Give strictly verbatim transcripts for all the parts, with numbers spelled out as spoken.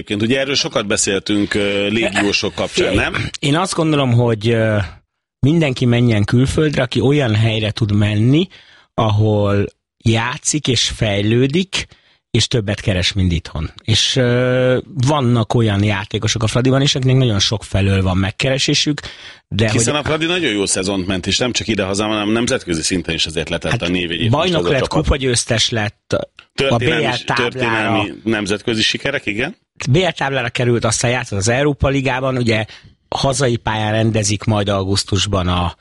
Ugye erről sokat beszéltünk uh, légiósok kapcsán, nem? Én azt gondolom, hogy uh, mindenki menjen külföldre, aki olyan helyre tud menni, ahol játszik és fejlődik, és többet keres, mint itthon. És uh, vannak olyan játékosok a Fradiban is, akiknek nagyon sok felől van megkeresésük. De Hiszen hogy... a Fradi nagyon jó szezont ment, és nem csak idehaza, hanem nemzetközi szinten is azért letett hát a név. Bajnok lett, kupagyőztes lett, a bé el táblára. Történelmi nemzetközi sikerek, igen? bé el táblára került, aztán játszott az Európa Ligában, ugye hazai pályán rendezik majd augusztusban a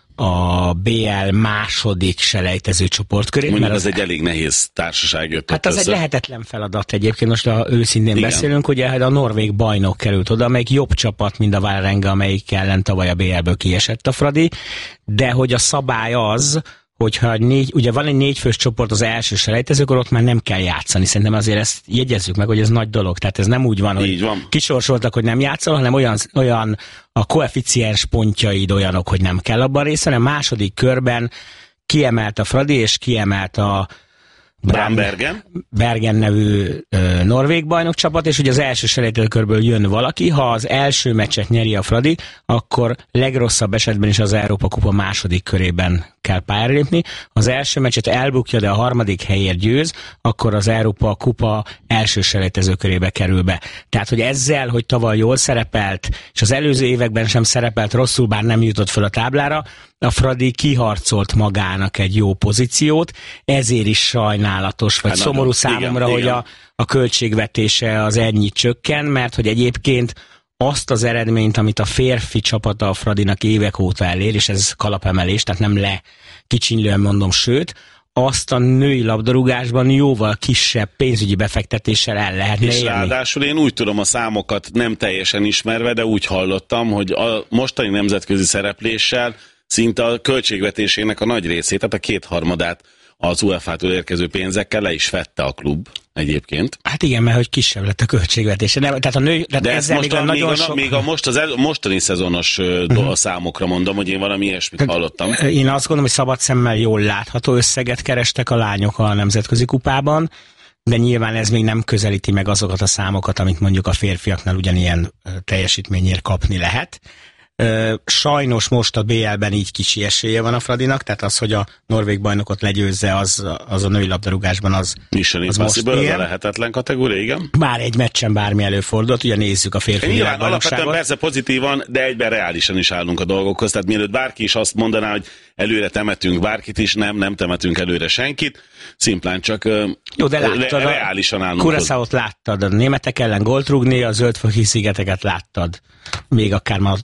a bé el második selejtező csoportkörét. Mondjuk mert az, az egy elég nehéz társaság jött Hát az össze. egy lehetetlen feladat egyébként, most ha őszintén Igen. beszélünk, ugye a norvég bajnok került oda, amelyik jobb csapat, mint a Vålerenga, amelyik ellen tavaly a bé elből kiesett a Fradi, de hogy a szabály az, hogyha négy, ugye van egy négyfős csoport az első selejtezőkor, ott már nem kell játszani. Szerintem azért ezt jegyezzük meg, hogy ez nagy dolog. Tehát ez nem úgy van, hogy van. kisorsoltak, hogy nem játszol, hanem olyan, olyan a koeficiens pontjaid olyanok, hogy nem kell abban részt, hanem a második körben kiemelt a Fradi, és kiemelt a Brambergen. Bergen nevű ö, norvég bajnokcsapat, és ugye az első selejtezőkörből jön valaki, ha az első meccset nyeri a Fradi, akkor legrosszabb esetben is az Európa Kupa második körében kell pályára lépni. Az első meccset elbukja, de a harmadik helyért győz, akkor az Európa Kupa első selejtezőkörébe kerül be. Tehát, hogy ezzel, hogy tavaly jól szerepelt, és az előző években sem szerepelt rosszul, bár nem jutott föl a táblára, a Fradi kiharcolt magának egy jó pozíciót, ezért is sajnálatos, vagy hát szomorú nagyon, számomra, igen, hogy igen. A, a költségvetése az ennyit csökken, mert hogy egyébként azt az eredményt, amit a férfi csapata a Fradinak évek óta elér, és ez kalapemelés, tehát nem le kicsinlően mondom, sőt, azt a női labdarúgásban jóval kisebb pénzügyi befektetéssel el lehetne és érni. És ráadásul én úgy tudom a számokat nem teljesen ismerve, de úgy hallottam, hogy a mostani nemzetközi szerepléssel szinte a költségvetésének a nagy részét, tehát a kétharmadát az u e f á-tól érkező pénzekkel le is fette a klub egyébként. Hát igen, mert hogy kisebb lett a költségvetése. Nem, tehát a nő, tehát de ezzel most még a, a, nagyon még, sok... a, még a most az el, mostani szezonos uh-huh. számokra mondom, hogy én valami ilyesmit tehát hallottam. Én azt gondolom, hogy szabad szemmel jól látható összeget kerestek a lányok a nemzetközi kupában, de nyilván ez még nem közelíti meg azokat a számokat, amit mondjuk a férfiaknál ugyanilyen teljesítményért kapni lehet. Sajnos most a bé el-ben így kicsi esélye van a Fradinak, tehát az, hogy a norvég bajnokot legyőzze, az, az a női labdarúgásban az, Mission az most ilyen. Az a lehetetlen kategória, igen. Bár egy meccsen bármi előfordult, ugye nézzük a férfi nyilván alapvetően persze pozitívan, de egyben reálisan is állunk a dolgokhoz, tehát mielőtt bárki is azt mondaná, hogy előre temetünk bárkit is, nem, nem temetünk előre senkit, szimplán csak jó, de láttad, re- reálisan állunk. Curaçaót láttad, a németek ellen gólt rúgni, a Zöld-foki szigeteket láttad, még akár ma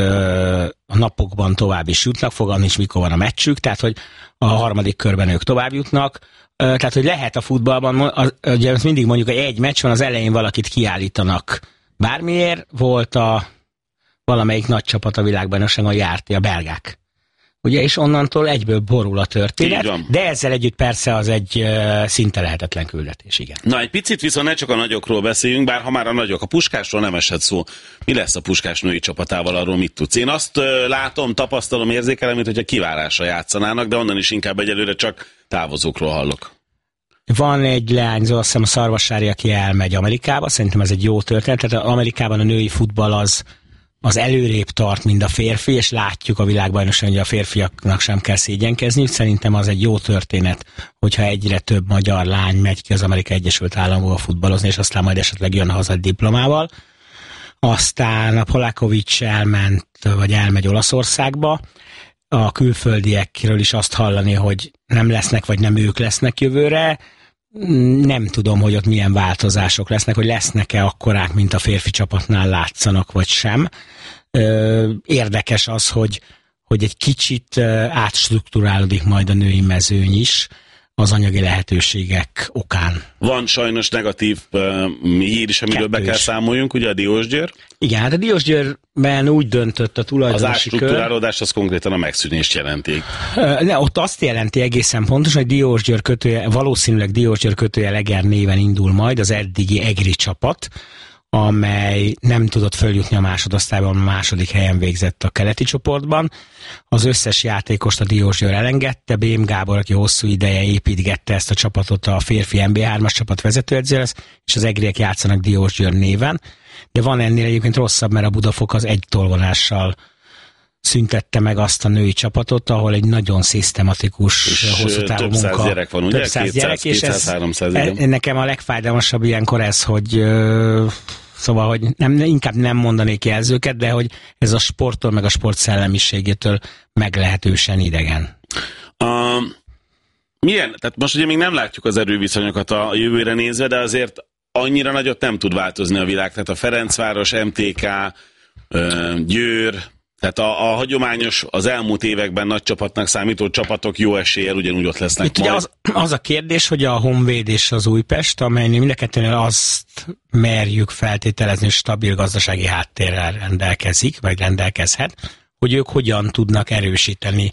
a napokban tovább is jutnak, fogalmam is, mikor van a meccsük, tehát hogy a harmadik körben ők tovább jutnak, tehát hogy lehet a futballban, ugye mindig mondjuk, hogy egy meccs van, az elején valakit kiállítanak. Bármiért volt a valamelyik nagy csapat a világbajnokságon járti, a belgák. Ugye, és onnantól egyből borul a történet, de ezzel együtt persze az egy uh, szinte lehetetlen küldetés, igen. Na, egy picit viszont ne csak a nagyokról beszéljünk, bár ha már a nagyok, a Puskásról nem esett szó. Mi lesz a Puskás női csapatával, arról mit tudsz? Én azt uh, látom, tapasztalom, érzékelem, mint hogyha kivárásra játszanának, de onnan is inkább egyelőre csak távozókról hallok. Van egy leányzó, azt hiszem a Szarvassári, aki elmegy Amerikába, szerintem ez egy jó történet, tehát Amerikában a női futball az az előrébb tart, mint a férfi, és látjuk a világbajnokságon, hogy a férfiaknak sem kell szégyenkezniük. Szerintem az egy jó történet, hogyha egyre több magyar lány megy ki az Amerikai Egyesült Államokba futballozni, és aztán majd esetleg jön haza egy diplomával. Aztán a Polákovics elment, vagy elmegy Olaszországba. A külföldiekről is azt hallani, hogy nem lesznek, vagy nem ők lesznek jövőre. Nem tudom, hogy ott milyen változások lesznek, hogy lesznek-e akkorák, mint a férfi csapatnál látszanak, vagy sem. Érdekes az, hogy, hogy egy kicsit átstruktúrálódik majd a női mezőny is az anyagi lehetőségek okán. Van sajnos negatív uh, hír is, amiről Kettős. be kell számoljunk, ugye a Diósgyőr? Igen, hát a Diósgyőrben úgy döntött a tulajdonosi kör. Az átstruktúrálódás az konkrétan a megszűnést jelenti. Ne, ott azt jelenti egészen pontosan, hogy Diósgyőr kötője, valószínűleg Diósgyőr kötője Leger néven indul majd az eddigi EGRI csapat, amely nem tudott följutni a másodosztályban, a második helyen végzett a keleti csoportban. Az összes játékost a Diósgyőr elengedte, Bém Gábor, aki hosszú ideje építgette ezt a csapatot, a férfi en bé hármas csapat vezetőedző lesz, és az egriek játszanak Diósgyőr néven, de van ennél egyébként rosszabb, mert a Budafok az egy tolvonással szüntette meg azt a női csapatot, ahol egy nagyon szisztematikus, hosszú távú több munka. Több száz gyerek van, ugye? Több száz gyerek, és ez, háromszáz, nekem a legfájdalmasabb ilyenkor ez, hogy ö, szóval, hogy nem, inkább nem mondanék jelzőket, de hogy ez a sporttól, meg a sport szellemiségétől meglehetősen idegen. Uh, milyen? Tehát most ugye még nem látjuk az erőviszonyokat a jövőre nézve, de azért annyira nagyot nem tud változni a világ. Tehát a Ferencváros, em té ká, uh, Győr, tehát a, a hagyományos, az elmúlt években nagy csapatnak számító csapatok jó eséllyel ugyanúgy ott lesznek itt majd. Ugye az, az a kérdés, hogy a Honvéd és az Újpest, amelynél mind a kettőnél azt merjük feltételezni, hogy stabil gazdasági háttérrel rendelkezik, vagy rendelkezhet, hogy ők hogyan tudnak erősíteni.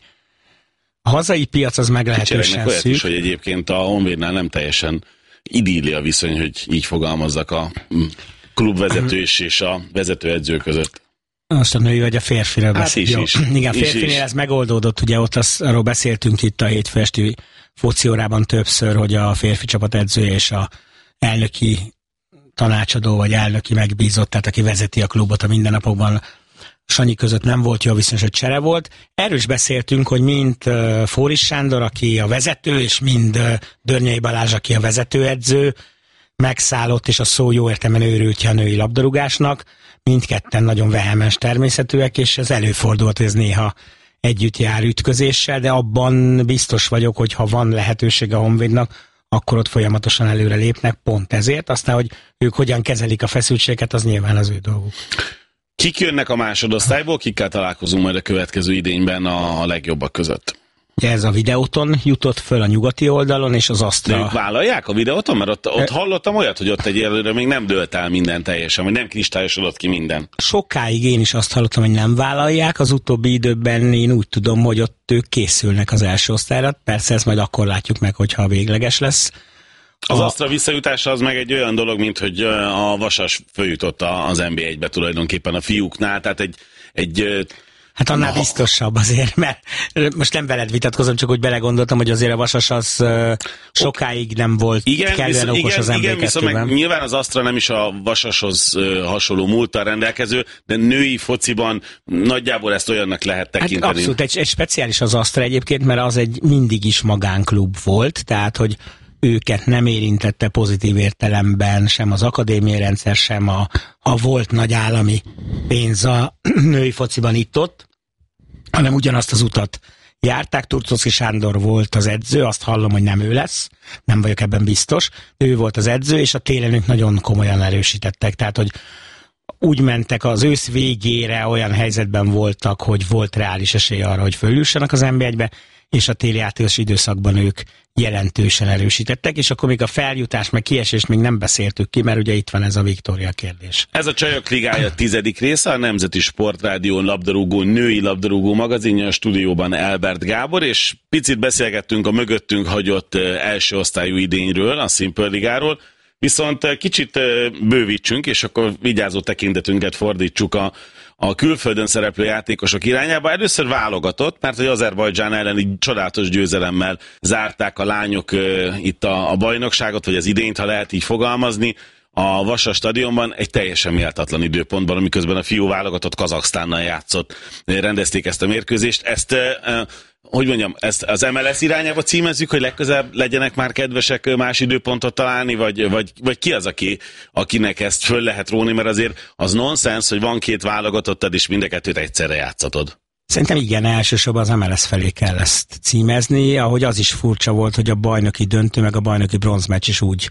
A hazai piac az meglehetősen olyat szűk. Is, hogy egyébként a Honvédnál nem teljesen idilli a viszony, hogy így fogalmazzak a klubvezető és a vezetőedző között. Azt a női vagy a férfiről hát is, is. Igen, férfinél ez megoldódott, ugye ott az, arról beszéltünk itt a hétfő esti foci órában többször, hogy a férfi csapat edzője és a elnöki tanácsadó vagy elnöki megbízott, tehát aki vezeti a klubot a mindennapokban, Sanyi között nem volt jó viszonyos, hogy csere volt. Erről is beszéltünk, hogy mind uh, Fóris Sándor, aki a vezető, és mind uh, Dörnyei Balázs, aki a vezetőedző, megszállott, és a szó jó értelemben őrültje a női labdarúgásnak. Mindketten nagyon vehemens természetűek, és ez előfordult, hogy ez néha együtt jár ütközéssel, de abban biztos vagyok, hogy ha van lehetőség a Honvédnak, akkor ott folyamatosan előre lépnek, pont ezért. Aztán, hogy ők hogyan kezelik a feszültséget, az nyilván az ő dolguk. Kik jönnek a másodosztályból, kikkel találkozunk majd a következő idényben a, a legjobbak között? Ez a Videóton jutott föl a nyugati oldalon, és az Astra... De ők vállalják a Videóton? Mert ott, ott hallottam olyat, hogy ott egyelőre még nem dőlt el minden teljesen, vagy nem kristályosodott ki minden. Sokáig én is azt hallottam, hogy nem vállalják, az utóbbi időben én úgy tudom, hogy ott ők készülnek az első osztályra. Persze ezt majd akkor látjuk meg, hogyha végleges lesz. Az a... Astra visszajutása az meg egy olyan dolog, mint hogy a Vasas följutott az en bé egybe tulajdonképpen a fiúknál, tehát egy... egy Hát annál biztosabb azért, mert most nem veled vitatkozom, csak úgy belegondoltam, hogy azért a Vasas az uh, sokáig nem volt igen, kellően okos igen, az em bé kettőben. Igen, viszont meg nyilván az Astra nem is a Vasashoz uh, hasonló múlttal rendelkező, de női fociban nagyjából ezt olyannak lehet tekinteni. Hát abszolút, egy, egy speciális az Astra egyébként, mert az egy mindig is magánklub volt, tehát hogy őket nem érintette pozitív értelemben sem az akadémiai rendszer, sem a, a volt nagy állami pénz a női fociban itt-ott, hanem ugyanazt az utat járták. Turcoszki Sándor volt az edző, azt hallom, hogy nem ő lesz, nem vagyok ebben biztos. Ő volt az edző, és a télen ők nagyon komolyan erősítettek, tehát hogy úgy mentek az ősz végére, olyan helyzetben voltak, hogy volt reális esély arra, hogy fölülssenek az en bé egybe, és a téli játékos időszakban ők jelentősen erősítettek, és akkor még a feljutás, meg kiesést még nem beszéltük ki, mert ugye itt van ez a Viktória kérdés. Ez a Csajok Ligája tizedik része, a Nemzeti Sportrádión labdarúgó, női labdarúgó magazinja, a stúdióban Elbert Gábor, és picit beszélgettünk a mögöttünk hagyott első osztályú idényről, a Simple Ligáról, viszont kicsit bővítsünk, és akkor vigyázó tekintetünket fordítsuk a a külföldön szereplő játékosok irányába. Először válogatott, mert hogy Azerbajdzsán elleni csodálatos győzelemmel zárták a lányok uh, itt a, a bajnokságot, vagy az idényt, ha lehet így fogalmazni, a Vasas stadionban egy teljesen méltatlan időpontban, amiközben a fiú válogatott Kazaksztánnal játszott. Rendezték ezt a mérkőzést. Ezt, uh, hogy mondjam, ezt az em el es irányába címezzük, hogy legközelebb legyenek már kedvesek más időpontot találni, vagy, vagy, vagy ki az, aki, akinek ezt föl lehet róni, mert azért az nonsens, hogy van két válogatottad, és mind a kettőt egyszerre játszatod. Szerintem igen, elsősorban az em el es felé kell ezt címezni, ahogy az is furcsa volt, hogy a bajnoki döntő, meg a bajnoki bronzmeccs is úgy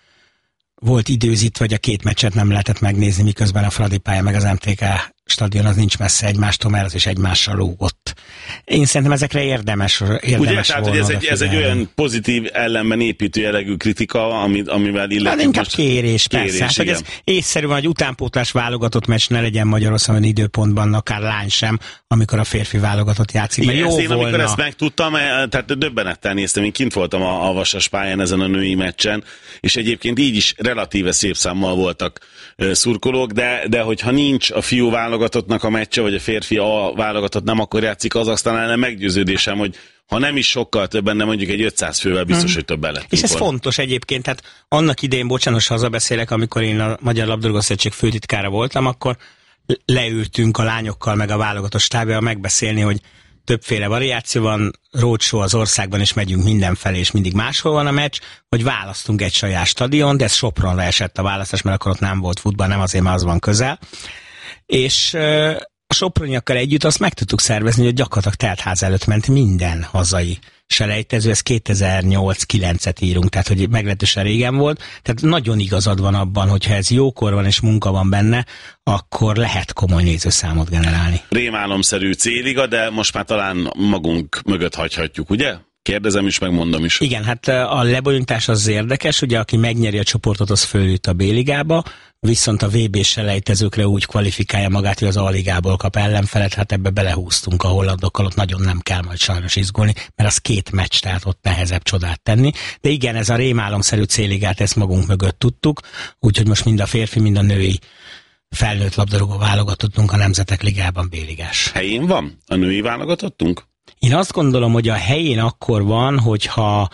volt időzítve, hogy a két meccset nem lehetett megnézni, miközben a Fradi pálya meg az em té ká stadion az nincs messze egymástól, mert az is egymással lógott. Én szerintem ezekre érdemes, érdemes ugye, tehát, hogy ez egy, ez egy olyan pozitív ellenben építő jellegű kritika, amit, amivel illetve hát inkább kérés, kérés, persze. Hát, hogy ez észszerű van, hogy utánpótlás válogatott meccs ne legyen Magyarországon időpontban, akár lány sem, amikor a férfi válogatott játszik. Igen, jó ezt én, volna. amikor ezt megtudtam, tehát döbbenettel néztem, én kint voltam a, a Vasas pályán ezen a női meccsen, és egyébként így is relatíve szép számmal voltak szurkolók, de, de hogyha nincs a fiú válogatottnak a meccse, vagy a férfi a válogatott nem akkor játszik, az aztán ellen meggyőződésem, hogy ha nem is sokkal többen, de mondjuk egy ötszáz fővel biztos, hmm. hogy többen lettünk. És ez volna. fontos egyébként, tehát annak idején, bocsános, hazabeszélek, amikor én a Magyar Labdarúgó Szövetség főtitkára voltam, akkor leültünk a lányokkal meg a válogatott stábjával megbeszélni, hogy többféle variáció van, roadshow az országban, és megyünk mindenfelé, és mindig máshol van a meccs, hogy választunk egy saját stadion, de ez Sopronra esett a választás, mert akkor ott nem volt futball, nem azért, mert az van közel. És a soproniakkal együtt azt meg tudtuk szervezni, hogy gyakorlatilag teltház előtt ment minden hazai selejtező, ez kétezer-nyolc kilencet írunk, tehát hogy meglehetősen régen volt, tehát nagyon igazad van abban, hogyha ez jókor van és munka van benne, akkor lehet komoly nézőszámot generálni. Rémálomszerű céliga, de most már talán magunk mögött hagyhatjuk, ugye? Kérdezem is, meg mondom is. Igen, hát a lebonyolítás az érdekes, ugye aki megnyeri a csoportot, az följut a B-ligába, viszont a vé bé selejtezőkre úgy kvalifikálja magát, hogy az A-ligából kap ellenfelet, hát ebbe belehúztunk a hollandokkal, ott nagyon nem kell majd sajnos izgulni, mert az két meccs, tehát ott nehezebb csodát tenni. De igen, ez a rémálomszerű C-ligát, ezt magunk mögött tudtuk, úgyhogy most mind a férfi, mind a női felnőtt labdarúgó válogatottunk a Nemzetek Ligában B-ligás. Helyén van a női válogatottunk? Én azt gondolom, hogy a helyén akkor van, hogyha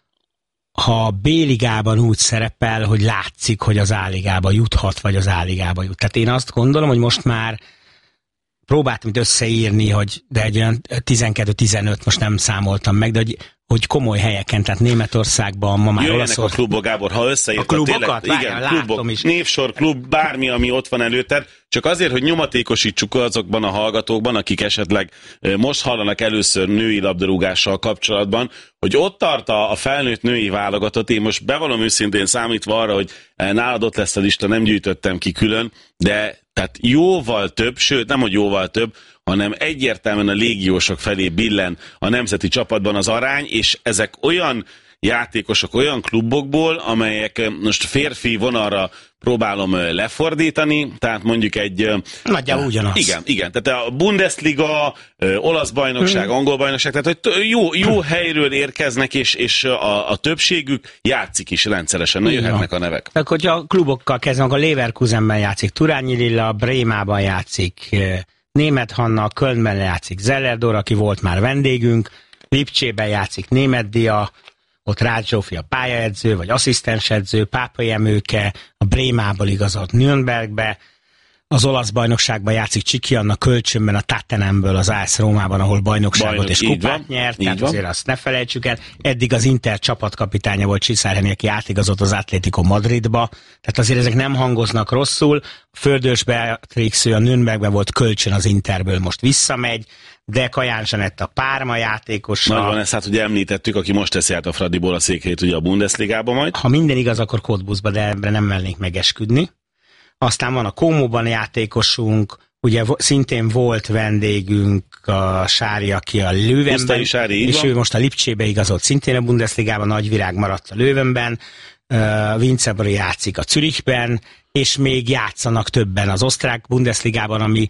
ha a B-ligában úgy szerepel, hogy látszik, hogy az A-ligába juthat, vagy az A-ligába jut. Tehát én azt gondolom, hogy most már próbáltam itt összeírni, hogy de egy olyan tizenkettő-tizenöt, most nem számoltam meg, de hogy, hogy komoly helyeken, tehát Németországban, ma már Olaszország. Olaszország. a klubok, Gábor, ha összeírtad. A klubokat? Tényleg, igen, igen, klubok, is. Névsor, klub, bármi, ami ott van előtted, csak azért, hogy nyomatékosítsuk azokban a hallgatókban, akik esetleg most hallanak először női labdarúgással kapcsolatban, hogy ott tart a, a felnőtt női válogatott. Én most bevallom őszintén, számítva arra, hogy nálad ott lesz a lista, nem gyűjtöttem ki külön, de tehát jóval több, sőt nem, hogy jóval több, hanem egyértelműen a légiósok felé billen a nemzeti csapatban az arány, és ezek olyan játékosok olyan klubokból, amelyek most férfi vonalra próbálom lefordítani, tehát mondjuk egy... Nagyjából ugyanaz. Igen, igen, tehát a Bundesliga, olasz bajnokság, hmm. angol bajnokság, tehát hogy jó, jó helyről érkeznek, és, és a, a többségük játszik is rendszeresen, na jöhetnek a nevek. Tehát, hogyha a klubokkal kezdenek, a Leverkusenben játszik Turányi Lilla, Brémában játszik Németh Hanna, Kölnben játszik Zellerdor, aki volt már vendégünk, Lipcsében játszik Németh Dia, ott Rácz Zsófi a pályaedző, vagy asszisztensedző, Pápai Emőke, a Brémából igazolt Nürnbergbe, az olasz bajnokságban játszik Csiki Anna, kölcsönben a Tottenhamből az á es Rómában, ahol bajnokságot Bajnok, és kupát van, nyert, tehát van. Azért azt ne felejtsük el. Eddig az Inter csapatkapitánya volt Csiszárhenyi, aki átigazolt az Atlético Madridba, tehát azért ezek nem hangoznak rosszul. Földös Beatrix, ő a Nürnbergben volt kölcsön az Interből, most visszamegy, de Kaján Zsanett a Párma játékosa. Nagyban ezt hát ugye említettük, aki most teszi át a Fradiból a székhelyét ugye a Bundesligába majd. Ha minden igaz, akkor Cottbusba, de ebbre nem mernék megesküdni. Aztán van a Kómóban játékosunk, ugye szintén volt vendégünk a Sári, aki a Lővenben, Sári, és ő most a Lipcsébe igazolt, szintén a Bundesligában, Nagyvirág maradt a Lővenben, uh, Vincebori játszik a Zürichben, és még játszanak többen az osztrák Bundesligában, ami,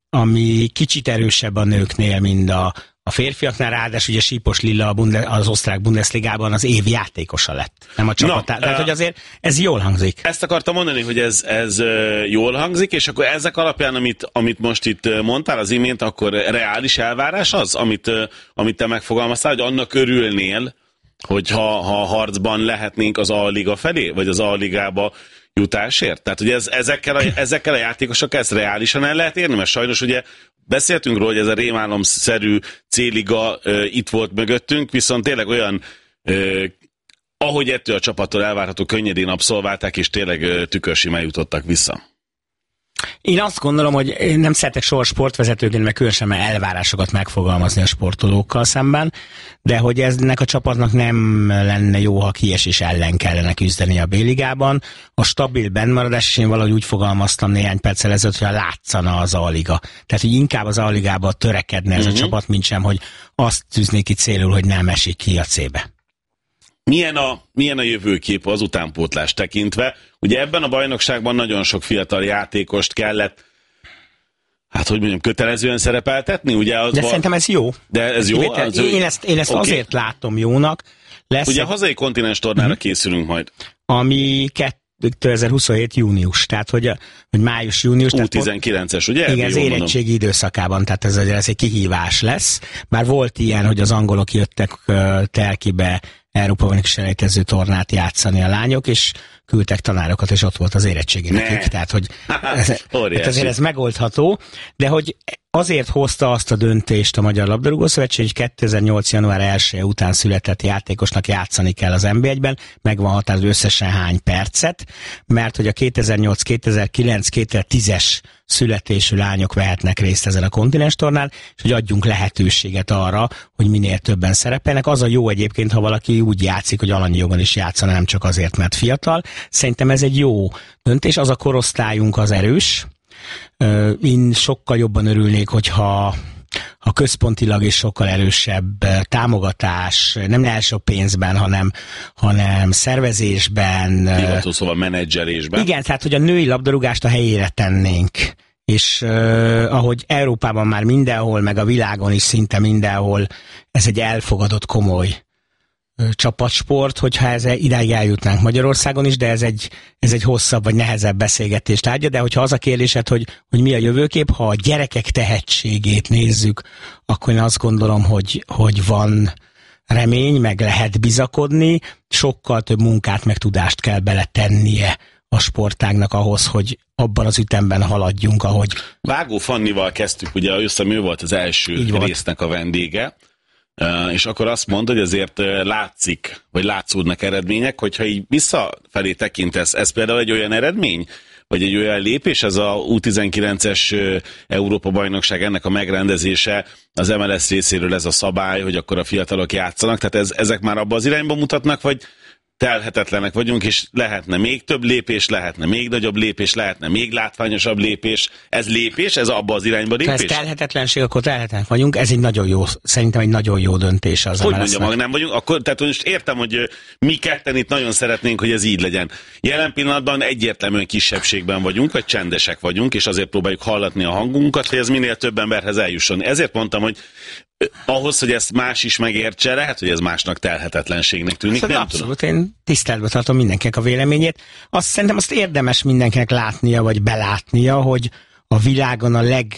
ami kicsit erősebb a nőknél, mint a, a férfiaknál, ráadásul ugye Sípos Lilla az osztrák Bundesligában az év játékosa lett, nem a csapatár. No, Tehát, hogy azért ez jól hangzik. Ezt akartam mondani, hogy ez, ez jól hangzik, és akkor ezek alapján, amit, amit most itt mondtál az imént, akkor reális elvárás az, amit, amit te megfogalmaztál, hogy annak örülnél, hogyha ha harcban lehetnénk az A-liga felé, vagy az A-ligába jutásért? Tehát, hogy ez, ezekkel, a, ezekkel a játékosokkal ezt reálisan el lehet érni, mert sajnos ugye beszéltünk róla, hogy ez a rémálomszerű C-liga uh, itt volt mögöttünk, viszont tényleg olyan, uh, ahogy ettől a csapattól elvárható, könnyedén abszolválták, és tényleg uh, tükörsima jutottak vissza. Én azt gondolom, hogy én nem szeretek soha sportvezetőként, meg különösen elvárásokat megfogalmazni a sportolókkal szemben, de hogy ennek a csapatnak nem lenne jó, ha kiesés ellen kellene küzdeni a B-ligában. A stabil bennmaradás, és én valahogy úgy fogalmaztam néhány perccel ezelőtt, hogy látszana az A-liga. Tehát, hogy inkább az A-ligába törekedne ez uh-huh. a csapat, mint sem, hogy azt tűznék ki célul, hogy nem esik ki a C-be. Milyen a, milyen a jövőkép az utánpótlást tekintve? Ugye ebben a bajnokságban nagyon sok fiatal játékost kellett, hát hogy mondjam, kötelezően szerepeltetni? Ugye az de val... szerintem ez jó. De ez jó? Az én ezt, én ezt okay. azért látom jónak. Lesz ugye egy... a hazai kontinens tornára uh-huh. készülünk majd. Ami kétezer-huszonhét június, tehát hogy, a, hogy május-június. U tizenkilences, ugye? Igen, az érettségi időszakában, tehát ez, ez egy kihívás lesz. Bár volt ilyen, hogy az angolok jöttek uh, Telkibe Európa-bajnoki selejtező tornát játszani a lányok, és küldtek tanárokat, és ott volt az érettségi nekik. Tehát, hogy ez, hát azért ez megoldható, de hogy azért hozta azt a döntést a Magyar Labdarúgó Szövetség, hogy kétezer-nyolc január elseje után született játékosnak játszani kell az en bé egyben, meg van határozva összesen hány percet, mert hogy a kétezer-nyolc, kétezer-kilenc, kétezer-tízes születésű lányok vehetnek részt ezen a kontinens tornán, és hogy adjunk lehetőséget arra, hogy minél többen szerepelnek. Az a jó egyébként, ha valaki úgy játszik, hogy alanyi jogon is játszana, nem csak azért, mert fiatal. Szerintem ez egy jó döntés, az a korosztályunk az erős. Én sokkal jobban örülnék, hogyha a központilag is sokkal erősebb támogatás, nem első pénzben, hanem, hanem szervezésben. Hivató szóval menedzselésben. Igen, tehát hogy a női labdarúgást a helyére tennénk. És uh, ahogy Európában már mindenhol, meg a világon is szinte mindenhol, ez egy elfogadott komoly csapatsport, hogyha ez idáig eljutnánk Magyarországon is, de ez egy, ez egy hosszabb vagy nehezebb beszélgetés tárgya, de hogyha az a kérdésed, hogy, hogy mi a jövőkép, ha a gyerekek tehetségét nézzük, akkor én azt gondolom, hogy, hogy van remény, meg lehet bizakodni, sokkal több munkát meg tudást kell beletennie a sportágnak ahhoz, hogy abban az ütemben haladjunk, ahogy... Vágó Fannival kezdtük, ugye összem ő volt az első Így résznek a vendége, és akkor azt mondod, hogy azért látszik, vagy látszódnak eredmények, hogyha így visszafelé tekintesz, ez például egy olyan eredmény, vagy egy olyan lépés, ez a U tizenkilences Európa-bajnokság, ennek a megrendezése, az em el es részéről ez a szabály, hogy akkor a fiatalok játszanak, tehát ez, ezek már abba az irányba mutatnak, vagy telhetetlenek vagyunk, és lehetne még több lépés, lehetne még nagyobb lépés, lehetne még látványosabb lépés. Ez lépés? Ez abba az irányba lépés? Ha ez telhetetlenség, akkor telhetetlenek vagyunk. Ez egy nagyon jó, szerintem egy nagyon jó döntés az Hogy mondjam, ha nem vagyunk, akkor, tehát most értem, hogy mi ketten itt nagyon szeretnénk, hogy ez így legyen. Jelen pillanatban egyértelműen kisebbségben vagyunk, vagy csendesek vagyunk, és azért próbáljuk hallatni a hangunkat, hogy ez minél több emberhez eljusson. Ezért mondtam, hogy ahhoz, hogy ezt más is megértse, lehet, hogy ez másnak telhetetlenségnek tűnik. Szóval nem abszolút, tudom. Én tiszteletbe tartom mindenkinek a véleményét. Azt szerintem azt érdemes mindenkinek látnia, vagy belátnia, hogy a világon a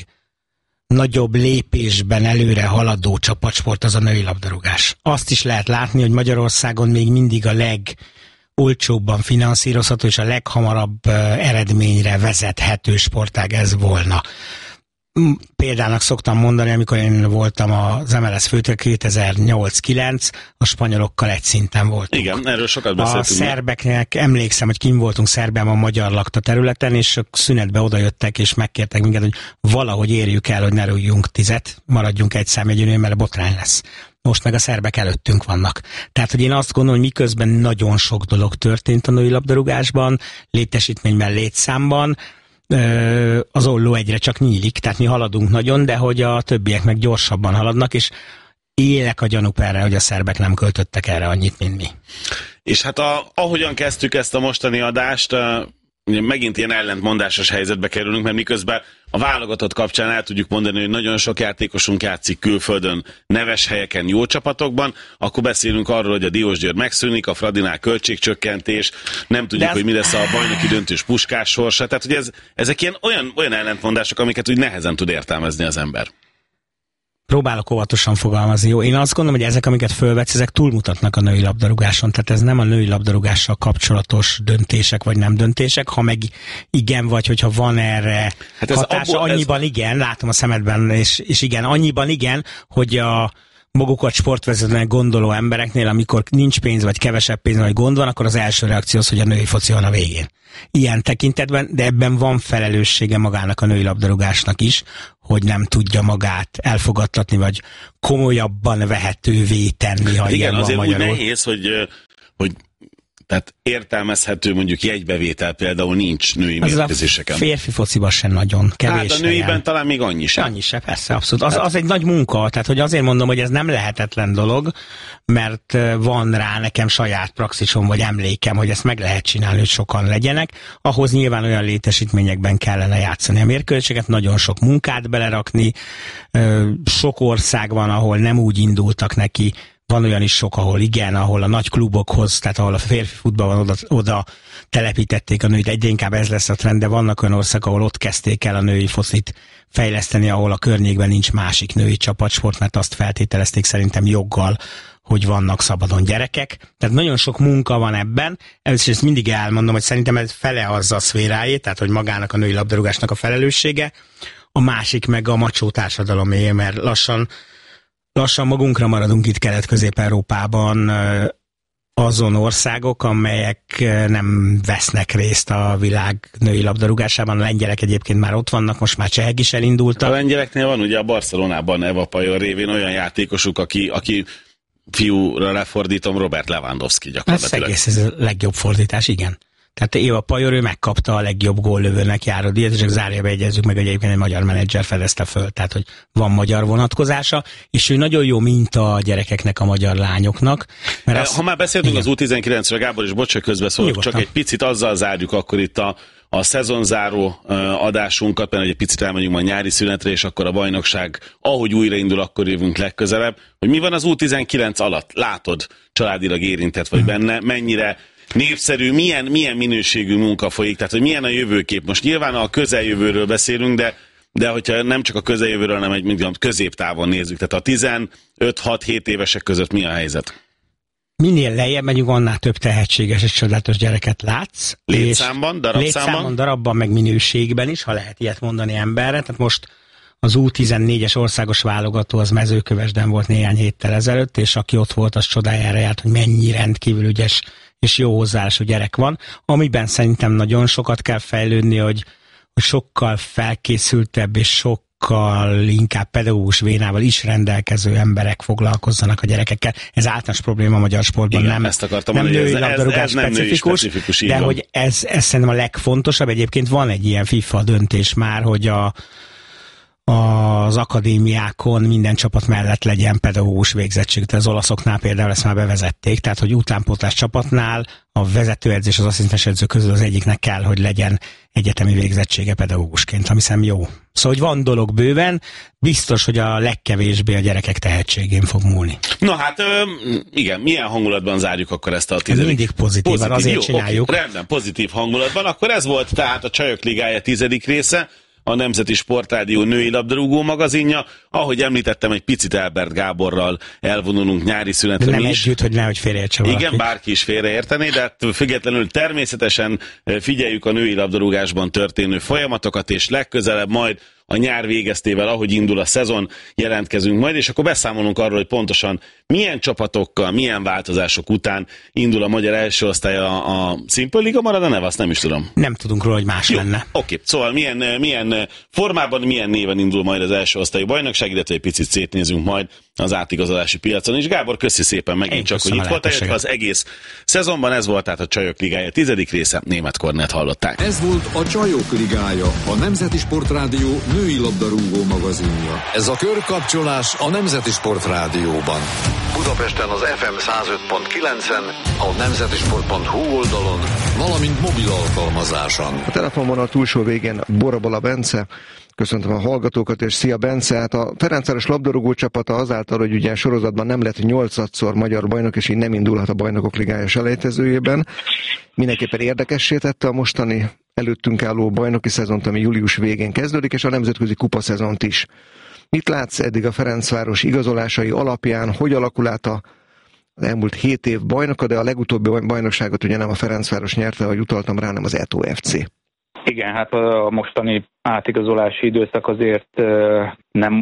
legnagyobb lépésben előre haladó csapatsport az a női labdarúgás. Azt is lehet látni, hogy Magyarországon még mindig a legolcsóbban finanszírozható és a leghamarabb eredményre vezethető sportág ez volna. Példának szoktam mondani, amikor én voltam az em el es főtől kétezer-nyolc kilenc, a spanyolokkal egy szinten voltunk. Igen, erről sokat beszéltünk. A szerbeknek, emlékszem, hogy kim voltunk Szerbiában a magyar lakta területen, és szünetbe odajöttek, és megkértek minket, hogy valahogy érjük el, hogy ne rúgjunk tizet, maradjunk egy számjegyűnél, mert a botrány lesz. Most meg a szerbek előttünk vannak. Tehát, hogy én azt gondolom, hogy miközben nagyon sok dolog történt a női labdarúgásban, létesítményben, létszámban, az olló egyre csak nyílik, tehát mi haladunk nagyon, de hogy a többiek meg gyorsabban haladnak, és élek a gyanúk erre, hogy a szerbek nem költöttek erre annyit, mint mi. És hát a, ahogyan kezdtük ezt a mostani adást, ugye megint ilyen ellentmondásos helyzetbe kerülünk, mert miközben a válogatott kapcsán el tudjuk mondani, hogy nagyon sok játékosunk játszik külföldön, neves helyeken, jó csapatokban, akkor beszélünk arról, hogy a Diósgyőr megszűnik, a Fradinál költségcsökkentés, nem tudjuk, ez... hogy mi lesz a bajnoki döntős Puskás sorsa, tehát hogy ez, ezek ilyen olyan, olyan ellentmondások, amiket úgy nehezen tud értelmezni az ember. Próbálok óvatosan fogalmazni. Jó, én azt gondolom, hogy ezek, amiket fölvetsz, ezek túlmutatnak a női labdarúgáson, tehát ez nem a női labdarúgással kapcsolatos döntések vagy nem döntések, ha meg igen, vagy hogyha van erre hát hatása, abból, annyiban ez... igen, látom a szemedben, és, és igen, annyiban igen, hogy a magukat sportvezetőnek gondoló embereknél, amikor nincs pénz, vagy kevesebb pénz, vagy gond van, akkor az első reakció az, hogy a női foci van a végén. Ilyen tekintetben, de ebben van felelőssége magának a női labdarúgásnak is, hogy nem tudja magát elfogadtatni, vagy komolyabban vehetővé tenni, ha igen, ilyen van azért magyarul. úgy nehéz, hogy, hogy tehát értelmezhető mondjuk jegybevétel például nincs női az mérkőzéseken. A férfi fociban sem nagyon kevés. Hát a nőiben helyen. talán még annyi sem. Annyi sem, persze, abszolút. Az, az egy nagy munka, tehát hogy azért mondom, hogy ez nem lehetetlen dolog, mert van rá nekem saját praxisom, vagy emlékem, hogy ezt meg lehet csinálni, hogy sokan legyenek. Ahhoz nyilván olyan létesítményekben kellene játszani a mérkőzéseket, nagyon sok munkát belerakni, sok ország van, ahol nem úgy indultak neki. Van olyan is sok, ahol igen, ahol a nagy klubokhoz, tehát ahol a férfi futball van, oda, oda telepítették a nőit, egyre inkább ez lesz a trend, de vannak olyan országok, ahol ott kezdték el a női focit fejleszteni, ahol a környékben nincs másik női csapatsport, mert azt feltételezték szerintem joggal, hogy vannak szabadon gyerekek. Tehát nagyon sok munka van ebben, és ezt mindig elmondom, hogy szerintem ez fele az a szférájé, tehát hogy magának a női labdarúgásnak a felelőssége, a másik meg a macsó társadalomé, mert lassan Lassan magunkra maradunk itt Kelet-Közép-Európában azon országok, amelyek nem vesznek részt a világ női labdarúgásában. A lengyelek egyébként már ott vannak, most már csehek is elindultak. A lengyeleknél van ugye a Barcelonában Eva Pajor révén olyan játékosuk, aki, aki fiúra lefordítom, Robert Lewandowski gyakorlatilag. Ez egész ez a legjobb fordítás, igen. Tehát Éva Pajor, ő megkapta a legjobb góllövőnek járó díjat, és csak zárjába egyezzük meg, hogy egyébként egy magyar menedzser fedezte föl, tehát hogy van magyar vonatkozása, és ő nagyon jó minta a gyerekeknek, a magyar lányoknak. Mert az... Ha már beszéltünk igen. az U tizenkilencről, Gábor, és bocs, hogy közbeszólok, csak egy picit azzal zárjuk akkor itt a, a szezonzáró adásunkat, mert egy picit elmegyünk majd nyári szünetre, és akkor a bajnokság, ahogy újraindul, akkor jövünk legközelebb, hogy mi van az U tizenkilenc alatt? Látod, családilag érintett vagy benne, mennyire népszerű, milyen, milyen minőségű munka folyik, tehát hogy milyen a jövőkép. Most nyilván a közeljövőről beszélünk, de, de hogyha nem csak a közeljövőről, hanem egy mondjam, középtávon nézzük. Tehát a tizenöt hat-hét évesek között mi a helyzet? Minél lejjebb megyünk, annál több tehetséges és csodálatos gyereket látsz. Létszámban, darabszámban? Létszámban, darabban, meg minőségben is, ha lehet ilyet mondani emberre. Tehát most az U tizennégyes országos válogató az Mezőkövesden volt néhány héttel ezelőtt, és aki ott volt, az csodájára járt, hogy mennyi rendkívül ügyes és jó hozzáállású gyerek van, amiben szerintem nagyon sokat kell fejlődni, hogy, hogy sokkal felkészültebb és sokkal inkább pedagógus vénával is rendelkező emberek foglalkozzanak a gyerekekkel. Ez általános probléma a magyar sportban. Igen, nem, ezt akartam nem mondani, női labdarúgás ez, ez nem specifikus, női specifikus, de hogy ez, ez szerintem a legfontosabb. Egyébként van egy ilyen FIFA döntés már, hogy a az akadémiákon minden csapat mellett legyen pedagógus végzettség. Tehát az olaszoknál például ezt már bevezették, tehát hogy utánpótlás csapatnál a vezetőedzés, az asszisztens edző közül az egyiknek kell, hogy legyen egyetemi végzettsége pedagógusként, ami hiszem jó. Szóval, hogy van dolog bőven, biztos, hogy a legkevésbé a gyerekek tehetségén fog múlni. Na hát, ö, igen, milyen hangulatban zárjuk akkor ezt a tizedik? Mindig pozitív, pozitív azért jó, csináljuk. Okay, rendben, pozitív hangulatban. Akkor ez volt tehát a Csajok Ligája tizedik része, a Nemzeti Sportrádió női labdarúgó magazinja. Ahogy említettem, egy picit Elbert Gáborral elvonulunk nyári szünetre. Nem mi együtt, hogy nehogy félreértse valaki. Igen, bárki is félreértené, de függetlenül természetesen figyeljük a női labdarúgásban történő folyamatokat, és legközelebb majd a nyár végeztével, ahogy indul a szezon, jelentkezünk majd, és akkor beszámolunk arról, hogy pontosan milyen csapatokkal, milyen változások után indul a magyar első osztály a, a Színpöl Liga, marad a neve, azt nem is tudom. Nem tudunk róla, hogy más Jó, lenne. Oké, szóval milyen, milyen formában, milyen néven indul majd az első osztályú bajnokság, illetve egy picit szétnézünk majd az átigazolási piacon is. Gábor, köszi szépen megint Én csak, hogy itt voltál, az egész szezonban. Ez volt tehát a Csajok Ligája tizedik része, Németh Kornélt hallották. Ez volt a Csajok Ligája, a Nemzeti Sportrádió női labdarúgó magazinja. Ez a körkapcsolás a Nemzeti Sportrádióban. Budapesten az ef em száz öt pont kilencen, a nemzetisport pont hu oldalon, valamint mobil alkalmazáson. A telefonvonal túlsó végén Borabala Bence. Köszöntöm a hallgatókat, és szia Bence! Hát a Ferencváros labdarúgó csapata azáltal, hogy ugye sorozatban nem lett nyolcadszor magyar bajnok, és így nem indulhat a Bajnokok Ligája selejtezőjében. Mindenképpen érdekessé tette a mostani előttünk álló bajnoki szezont, ami július végén kezdődik, és a nemzetközi kupaszezont is. Mit látsz eddig a Ferencváros igazolásai alapján? Hogy alakul át a az elmúlt hét év bajnoka, de a legutóbbi bajnokságot ugye nem a Ferencváros nyerte, ahogy utaltam rá, nem az é té o ef cé. Igen, hát a mostani átigazolási időszak azért nem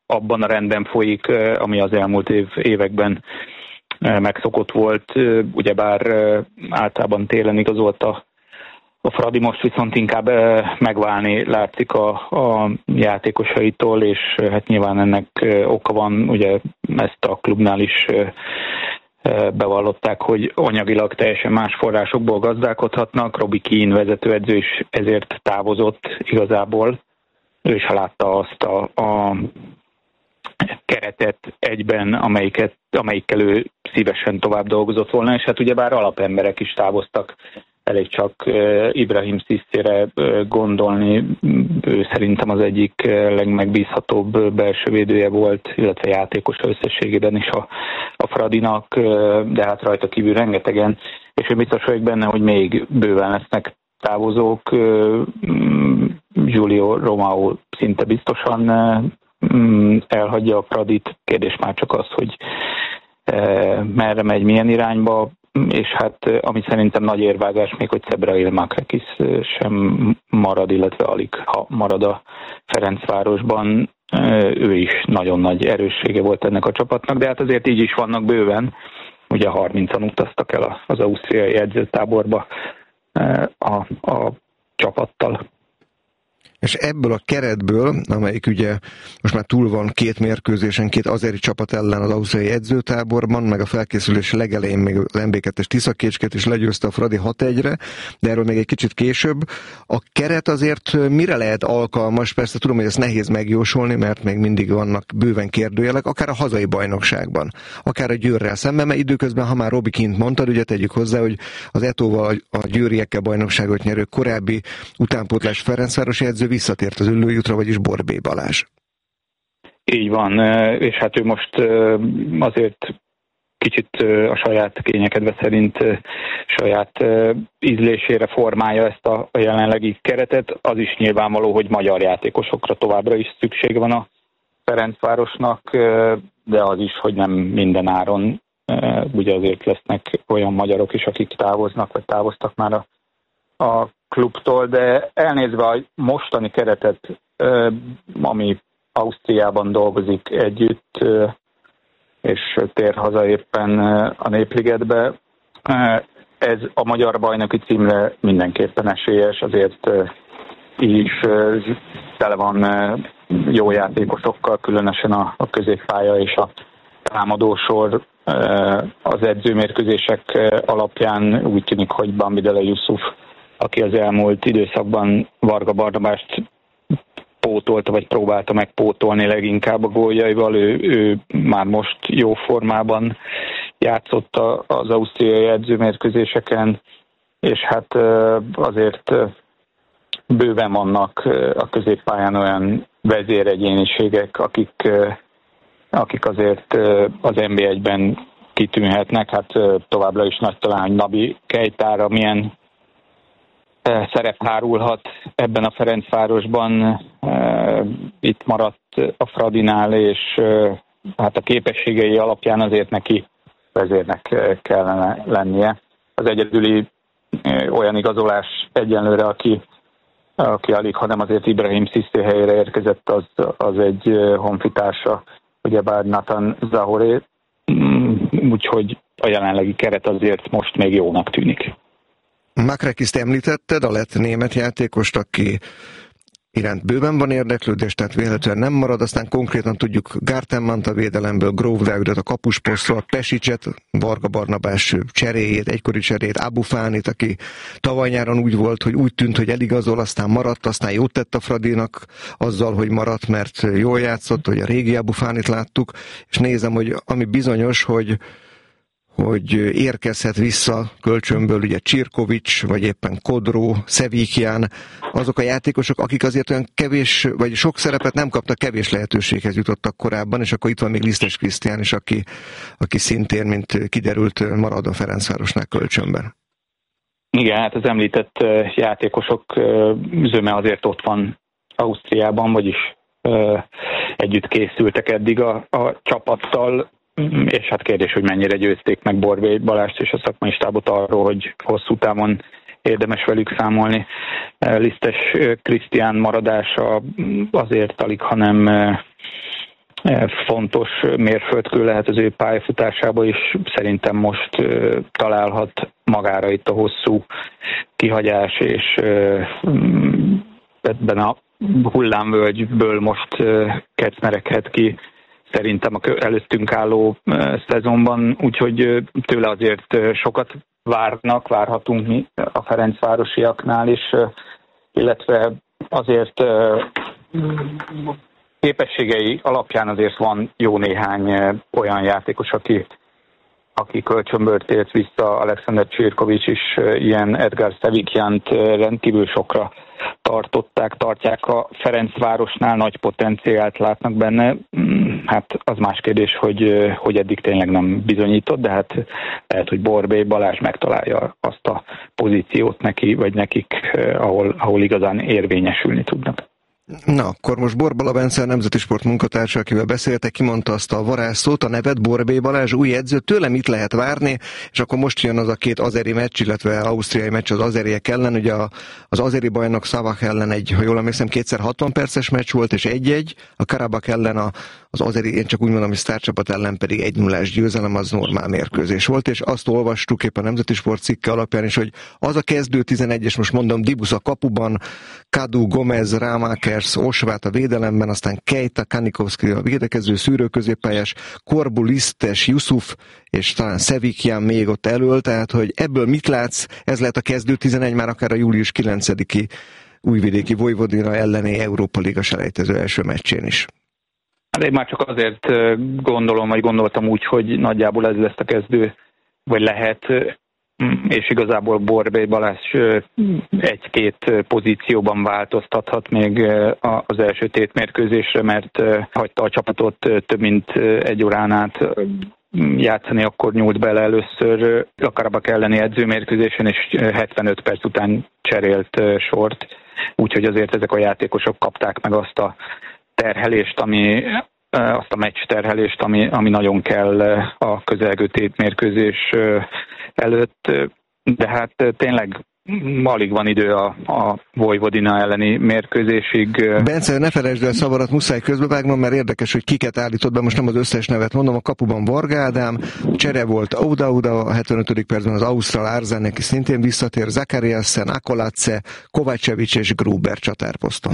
abban a rendben folyik, ami az elmúlt év, években megszokott volt. Ugyebár általában télen igazolt a, a Fradi, most viszont inkább megválni látszik a, a játékosaitól, és hát nyilván ennek oka van, ugye ezt a klubnál is bevallották, hogy anyagilag teljesen más forrásokból gazdálkodhatnak. Robbie Keane vezetőedző is ezért távozott igazából. Ő is látta azt a, a keretet egyben, amelyiket, amelyikkel ő szívesen tovább dolgozott volna, és hát ugyebár alapemberek is távoztak, elég csak Ibrahim Cissére gondolni, ő szerintem az egyik legmegbízhatóbb belső védője volt, illetve játékos összességében is a, a Fradinak, de hát rajta kívül rengetegen, és én biztos vagyok benne, hogy még bőven lesznek távozók. Giulio Romao szinte biztosan elhagyja a Fradit, kérdés már csak az, hogy merre megy, milyen irányba, és hát ami szerintem nagy érvágás még, hogy Cebrail Makrakis sem marad, illetve alig ha marad a Ferencvárosban, ő is nagyon nagy erőssége volt ennek a csapatnak, de hát azért így is vannak bőven, ugye harmincan utaztak el az ausztriai edzőtáborba a, a csapattal. És ebből a keretből, amelyik ugye most már túl van két mérkőzésen, két azeri csapat ellen az ausztriai edzőtáborban, meg a felkészülés legelején még az em bé kettes Tiszakécskét is legyőzte a Fradi hat egyre, de erről még egy kicsit később. A keret azért mire lehet alkalmas? Persze tudom, hogy ezt nehéz megjósolni, mert még mindig vannak bőven kérdőjelek, akár a hazai bajnokságban, akár a Győrrel szemben, mert időközben, ha már Robi kint mondtad, ugye tegyük hozzá, hogy az Etóval a győriekkel bajnokságot nyerő korábbi utánpótlás Ferencvárosi edző visszatért az ülőjutra, vagyis Borbély Balázs. Így van, és hát ő most azért kicsit a saját kényekedve szerint saját ízlésére formálja ezt a jelenlegi keretet. Az is nyilvánvaló, hogy magyar játékosokra továbbra is szükség van a Ferencvárosnak, de az is, hogy nem minden áron. Ugye azért lesznek olyan magyarok is, akik távoznak, vagy távoztak már a, a klubtól, de elnézve a mostani keretet, ami Ausztriában dolgozik együtt, és tér haza éppen a Népligetbe, ez a magyar bajnoki címre mindenképpen esélyes, azért így is tele van jó játékosokkal, különösen a, a középpálya és a támadósor. Az edzőmérkőzések alapján úgy tűnik, hogy Bambidele Yusuf, aki az elmúlt időszakban Varga Barnabást pótolta, vagy próbálta megpótolni leginkább a góljaival, ő, ő már most jó formában játszott az ausztriai edzőmérkőzéseken, és hát azért bőven vannak a középpályán olyan vezéregyéniségek, akik, akik azért az en bé egyben kitűnhetnek, hát továbbra is nagy talán, hogy Nabi Keitara milyen szerep hárulhat ebben a Ferencvárosban. Itt maradt a Fradinál, és hát a képességei alapján azért neki vezérnek kellene lennie. Az egyedüli olyan igazolás egyenlőre, aki, aki alig, hanem azért Ibrahim Cissé helyére érkezett, az, az egy honfitársa, ugyebár Nathan Zahoré, úgyhogy a jelenlegi keret azért most még jónak tűnik. Makrakist említetted, a lett német játékost, aki iránt bőven van érdeklődés, tehát véletlenül nem marad, aztán konkrétan tudjuk Gartenmant a védelemből, Grove Dávidot a kapusposztról, Pesicet, Varga Barnabás cseréjét, egykori cseréjét, Abu Fanit, aki tavaly nyáron úgy volt, hogy úgy tűnt, hogy eligazol, aztán maradt, aztán jót tett a Fradinak azzal, hogy maradt, mert jól játszott, hogy a régi Abu Fanit láttuk, és nézem, hogy ami bizonyos, hogy hogy érkezhet vissza kölcsönből ugye Csirkovics, vagy éppen Kodró, Szevikján, azok a játékosok, akik azért olyan kevés, vagy sok szerepet nem kaptak, kevés lehetőséghez jutottak korábban, és akkor itt van még Lisztes Krisztián is, aki, aki szintén, mint kiderült, marad a Ferencvárosnál kölcsönben. Igen, hát az említett játékosok zöme azért ott van Ausztriában, vagyis együtt készültek eddig a, a csapattal, és hát kérdés, hogy mennyire győzték meg Borbély Balást és a szakmai stábot arról, hogy hosszú távon érdemes velük számolni. Lisztes Krisztián maradása azért alig, hanem fontos mérföldkő lehet az ő pályafutásában, és szerintem most találhat magára itt a hosszú kihagyás, és ebben a hullámvölgyből most kecmereghet ki szerintem a előttünk álló szezonban, úgyhogy tőle azért sokat várnak, várhatunk mi a ferencvárosiaknál is, illetve azért képességei alapján azért van jó néhány olyan játékos, aki, aki kölcsönből tért vissza. Alexander Csirkovics is ilyen, Edgar Szevikjánt rendkívül sokra tartották, tartják a Ferencvárosnál, nagy potenciált látnak benne. Hát az más kérdés, hogy, hogy eddig tényleg nem bizonyított, de hát lehet, hogy Borbély Balázs megtalálja azt a pozíciót neki, vagy nekik, ahol, ahol igazán érvényesülni tudnak. Na, akkor most Borbala Bence, a Nemzeti Sport munkatársa, akivel beszéltek, kimondta azt a varázsszót, a nevet, Borbély Balázs, új edző, tőle mit lehet várni, és akkor most jön az a két azeri meccs, illetve ausztriai meccs az azeriek ellen, ugye az azeri bajnok Szavak ellen egy, ha jól emlékszem, kétszer hatvan perces meccs volt, és egy-egy, a Karabak ellen a, az azeri, én csak úgy mondom, hogy sztárcsapat ellen pedig egy nullás győzelem, az normál mérkőzés volt, és azt olvastuk épp a Nemzeti Sport cikke alapján is, hogy az a kezdő tizenegyes, most mondom, Dibusz a kapuban, Kadu, Gomez, Rámákers, Osvát a védelemben, aztán Kejta, Kanikovszki a védekező szűrőközéppályás, Korbu, Lisztes, Yusuf, és talán Szevikján még ott elől, tehát hogy ebből mit látsz, ez lehet a kezdő tizenegy már akár a július kilencediki újvidéki Vojvodina elleni Európa Liga selejtező első meccsén is. Hát én már csak azért gondolom, vagy gondoltam úgy, hogy nagyjából ez lesz a kezdő, vagy lehet, és igazából Borbély Balázs egy-két pozícióban változtathat még az első tétmérkőzésre, mert hagyta a csapatot több mint egy órán át játszani, akkor nyúlt bele először a Karabak elleni edzőmérkőzésen, és hetvenöt perc után cserélt sort, úgyhogy azért ezek a játékosok kapták meg azt a terhelést, ami azt a meccs terhelést, ami, ami nagyon kell a közelgő tétmérkőzés előtt, de hát tényleg alig van idő a, a Vojvodina elleni mérkőzésig. Bence, ne felejtsd el szavarat, muszáj közbevágnom, mert érdekes, hogy kiket állított be, most nem az összes nevet mondom, a kapuban Varga Ádám, csere volt Auda Auda, a hetvenötödik percben az Ausztrál Árzán, neki szintén visszatér, Zakariasen, Akolatse, Kovácsevics és Gruber csatárposzton.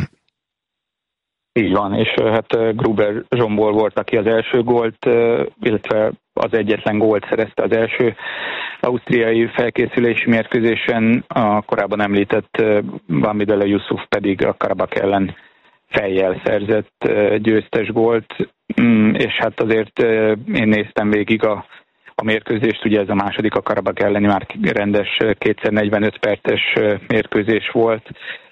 Így van, és hát Gruber Zsombor volt, aki az első gólt, illetve az egyetlen gólt szerezte az első ausztriai felkészülési mérkőzésen, a korábban említett Bamidele Yusuf pedig a Karabak ellen fejjel szerzett győztes gólt, és hát azért én néztem végig a, a mérkőzést, ugye ez a második a Karabak elleni már rendes kétszer negyvenöt perces mérkőzés volt.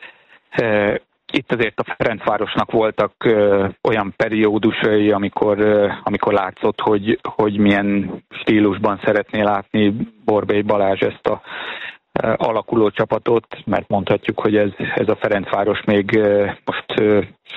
Itt azért a Ferencvárosnak voltak ö, olyan periódusai, amikor, ö, amikor látszott, hogy, hogy milyen stílusban szeretné látni Borbély Balázs ezt a ö, alakuló csapatot, mert mondhatjuk, hogy ez, ez a Ferencváros még ö, most ö,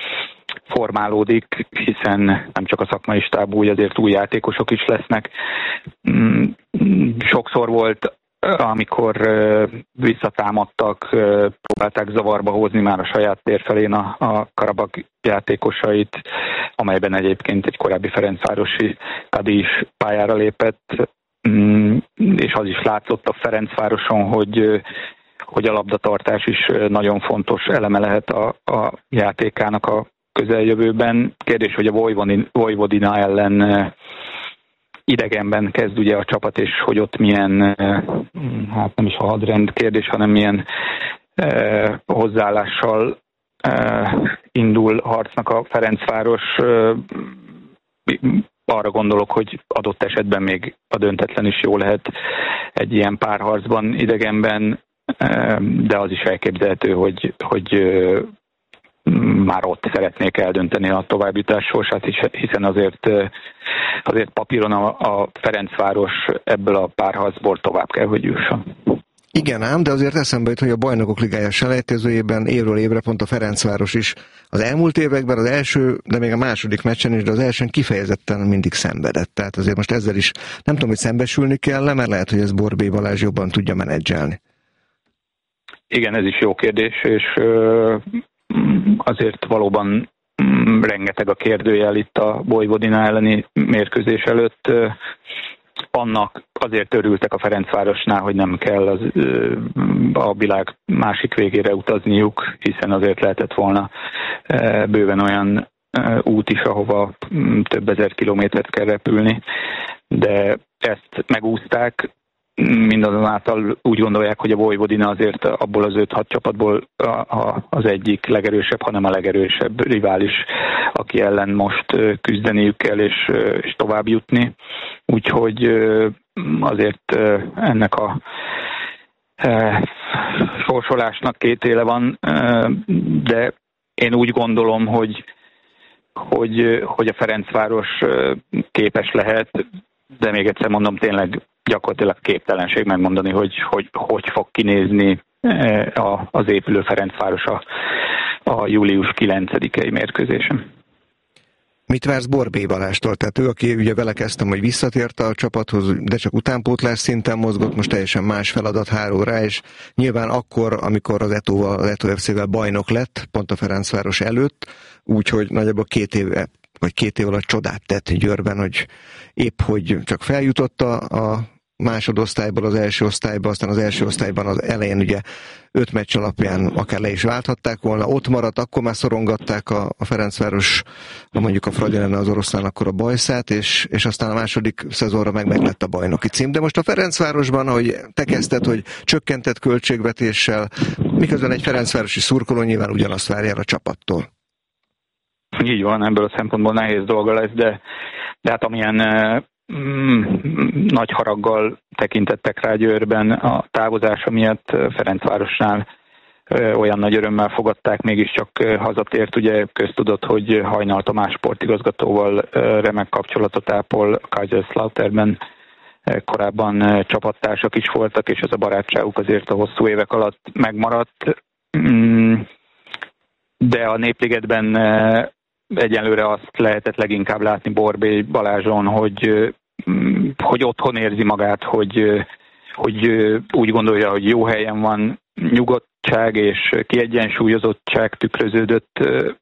formálódik, hiszen nem csak a szakmai stáb, úgy azért új játékosok is lesznek. Mm, sokszor volt, amikor uh, visszatámadtak, uh, próbálták zavarba hozni már a saját tér felén a, a Karabak játékosait, amelyben egyébként egy korábbi ferencvárosi Kadi is pályára lépett, mm, és az is látszott a Ferencvároson, hogy, uh, hogy a labdatartás is nagyon fontos eleme lehet a, a játékának a közeljövőben. Kérdés, hogy a Vojvodina ellen uh, idegenben kezd ugye a csapat, és hogy ott milyen, hát nem is a hadrend kérdés, hanem milyen eh, hozzáállással eh, indul harcnak a Ferencváros. Eh, arra gondolok, hogy adott esetben még a döntetlen is jó lehet egy ilyen párharcban idegenben, eh, de az is elképzelhető, hogy, hogy eh, már ott szeretnék eldönteni a továbbjutás sorsát, hiszen azért, azért papíron a, a Ferencváros ebből a párharcból tovább kell, hogy jusson. Igen ám, de azért eszembe jut, hogy a Bajnokok Ligája selejtezőjében évről évre pont a Ferencváros is az elmúlt években az első, de még a második meccsen is, de az elsőn kifejezetten mindig szenvedett. Tehát azért most ezzel is nem tudom, hogy szembesülni kell, mert lehet, hogy ez Borbély Balázs jobban tudja menedzselni. Igen, ez is jó kérdés, és azért valóban rengeteg a kérdőjel itt a Vojvodina elleni mérkőzés előtt. Annak azért örültek a Ferencvárosnál, hogy nem kell az, a világ másik végére utazniuk, hiszen azért lehetett volna bőven olyan út is, ahova több ezer kilométert kell repülni, de ezt megúszták. Mindazonáltal úgy gondolják, hogy a Vojvodina azért abból az öt-hat csapatból az egyik legerősebb, hanem a legerősebb rivális, aki ellen most küzdeniük kell és, és tovább jutni. Úgyhogy azért ennek a sorsolásnak két éle van, de én úgy gondolom, hogy, hogy, hogy a Ferencváros képes lehet, de még egyszer mondom, tényleg gyakorlatilag képtelenség megmondani, hogy hogy, hogy fog kinézni az épülő Ferencváros a, a július kilencedikei mérkőzésen. Mit vársz Borbély Balástól? Tehát ő, aki ugye vele kezdtem, hogy visszatért a csapathoz, de csak utánpótlás szinten mozgott, most teljesen más feladat hárul rá, és nyilván akkor, amikor az Etóval, az Etó ef cé-vel bajnok lett, pont a Ferencváros előtt, úgyhogy nagyjából két éve, vagy két év alatt csodát tett Győrben, hogy épp hogy csak feljutott a másodosztályból az első osztályba, aztán az első osztályban az elején ugye öt meccs alapján akár le is válthatták volna, ott maradt, akkor már szorongatták a, a Ferencváros, ha mondjuk a Fradi lenne az oroszlán, akkor a bajszát, és, és aztán a második szezonra meg meglett a bajnoki cím. De most a Ferencvárosban, ahogy te kezdted, hogy csökkentett költségvetéssel, miközben egy ferencvárosi szurkoló nyilván ugyanazt várja a csapattól. Így van, ebből a szempontból nehéz dolga lesz, de, de hát amilyen Mm, nagy haraggal tekintettek rá Győrben a távozása miatt, Ferencvárosnál olyan nagy örömmel fogadták, mégiscsak hazatért. Ugye köztudott, hogy Hajnal Tamás sportigazgatóval remek kapcsolatot ápol, Kaiserslauternben korábban csapattársak is voltak, és ez a barátságuk azért a hosszú évek alatt megmaradt. De a Népligetben egyelőre azt lehetett leginkább látni Borbély Balázson, hogy, hogy otthon érzi magát, hogy, hogy úgy gondolja, hogy jó helyen van, nyugodtság és kiegyensúlyozottság tükröződött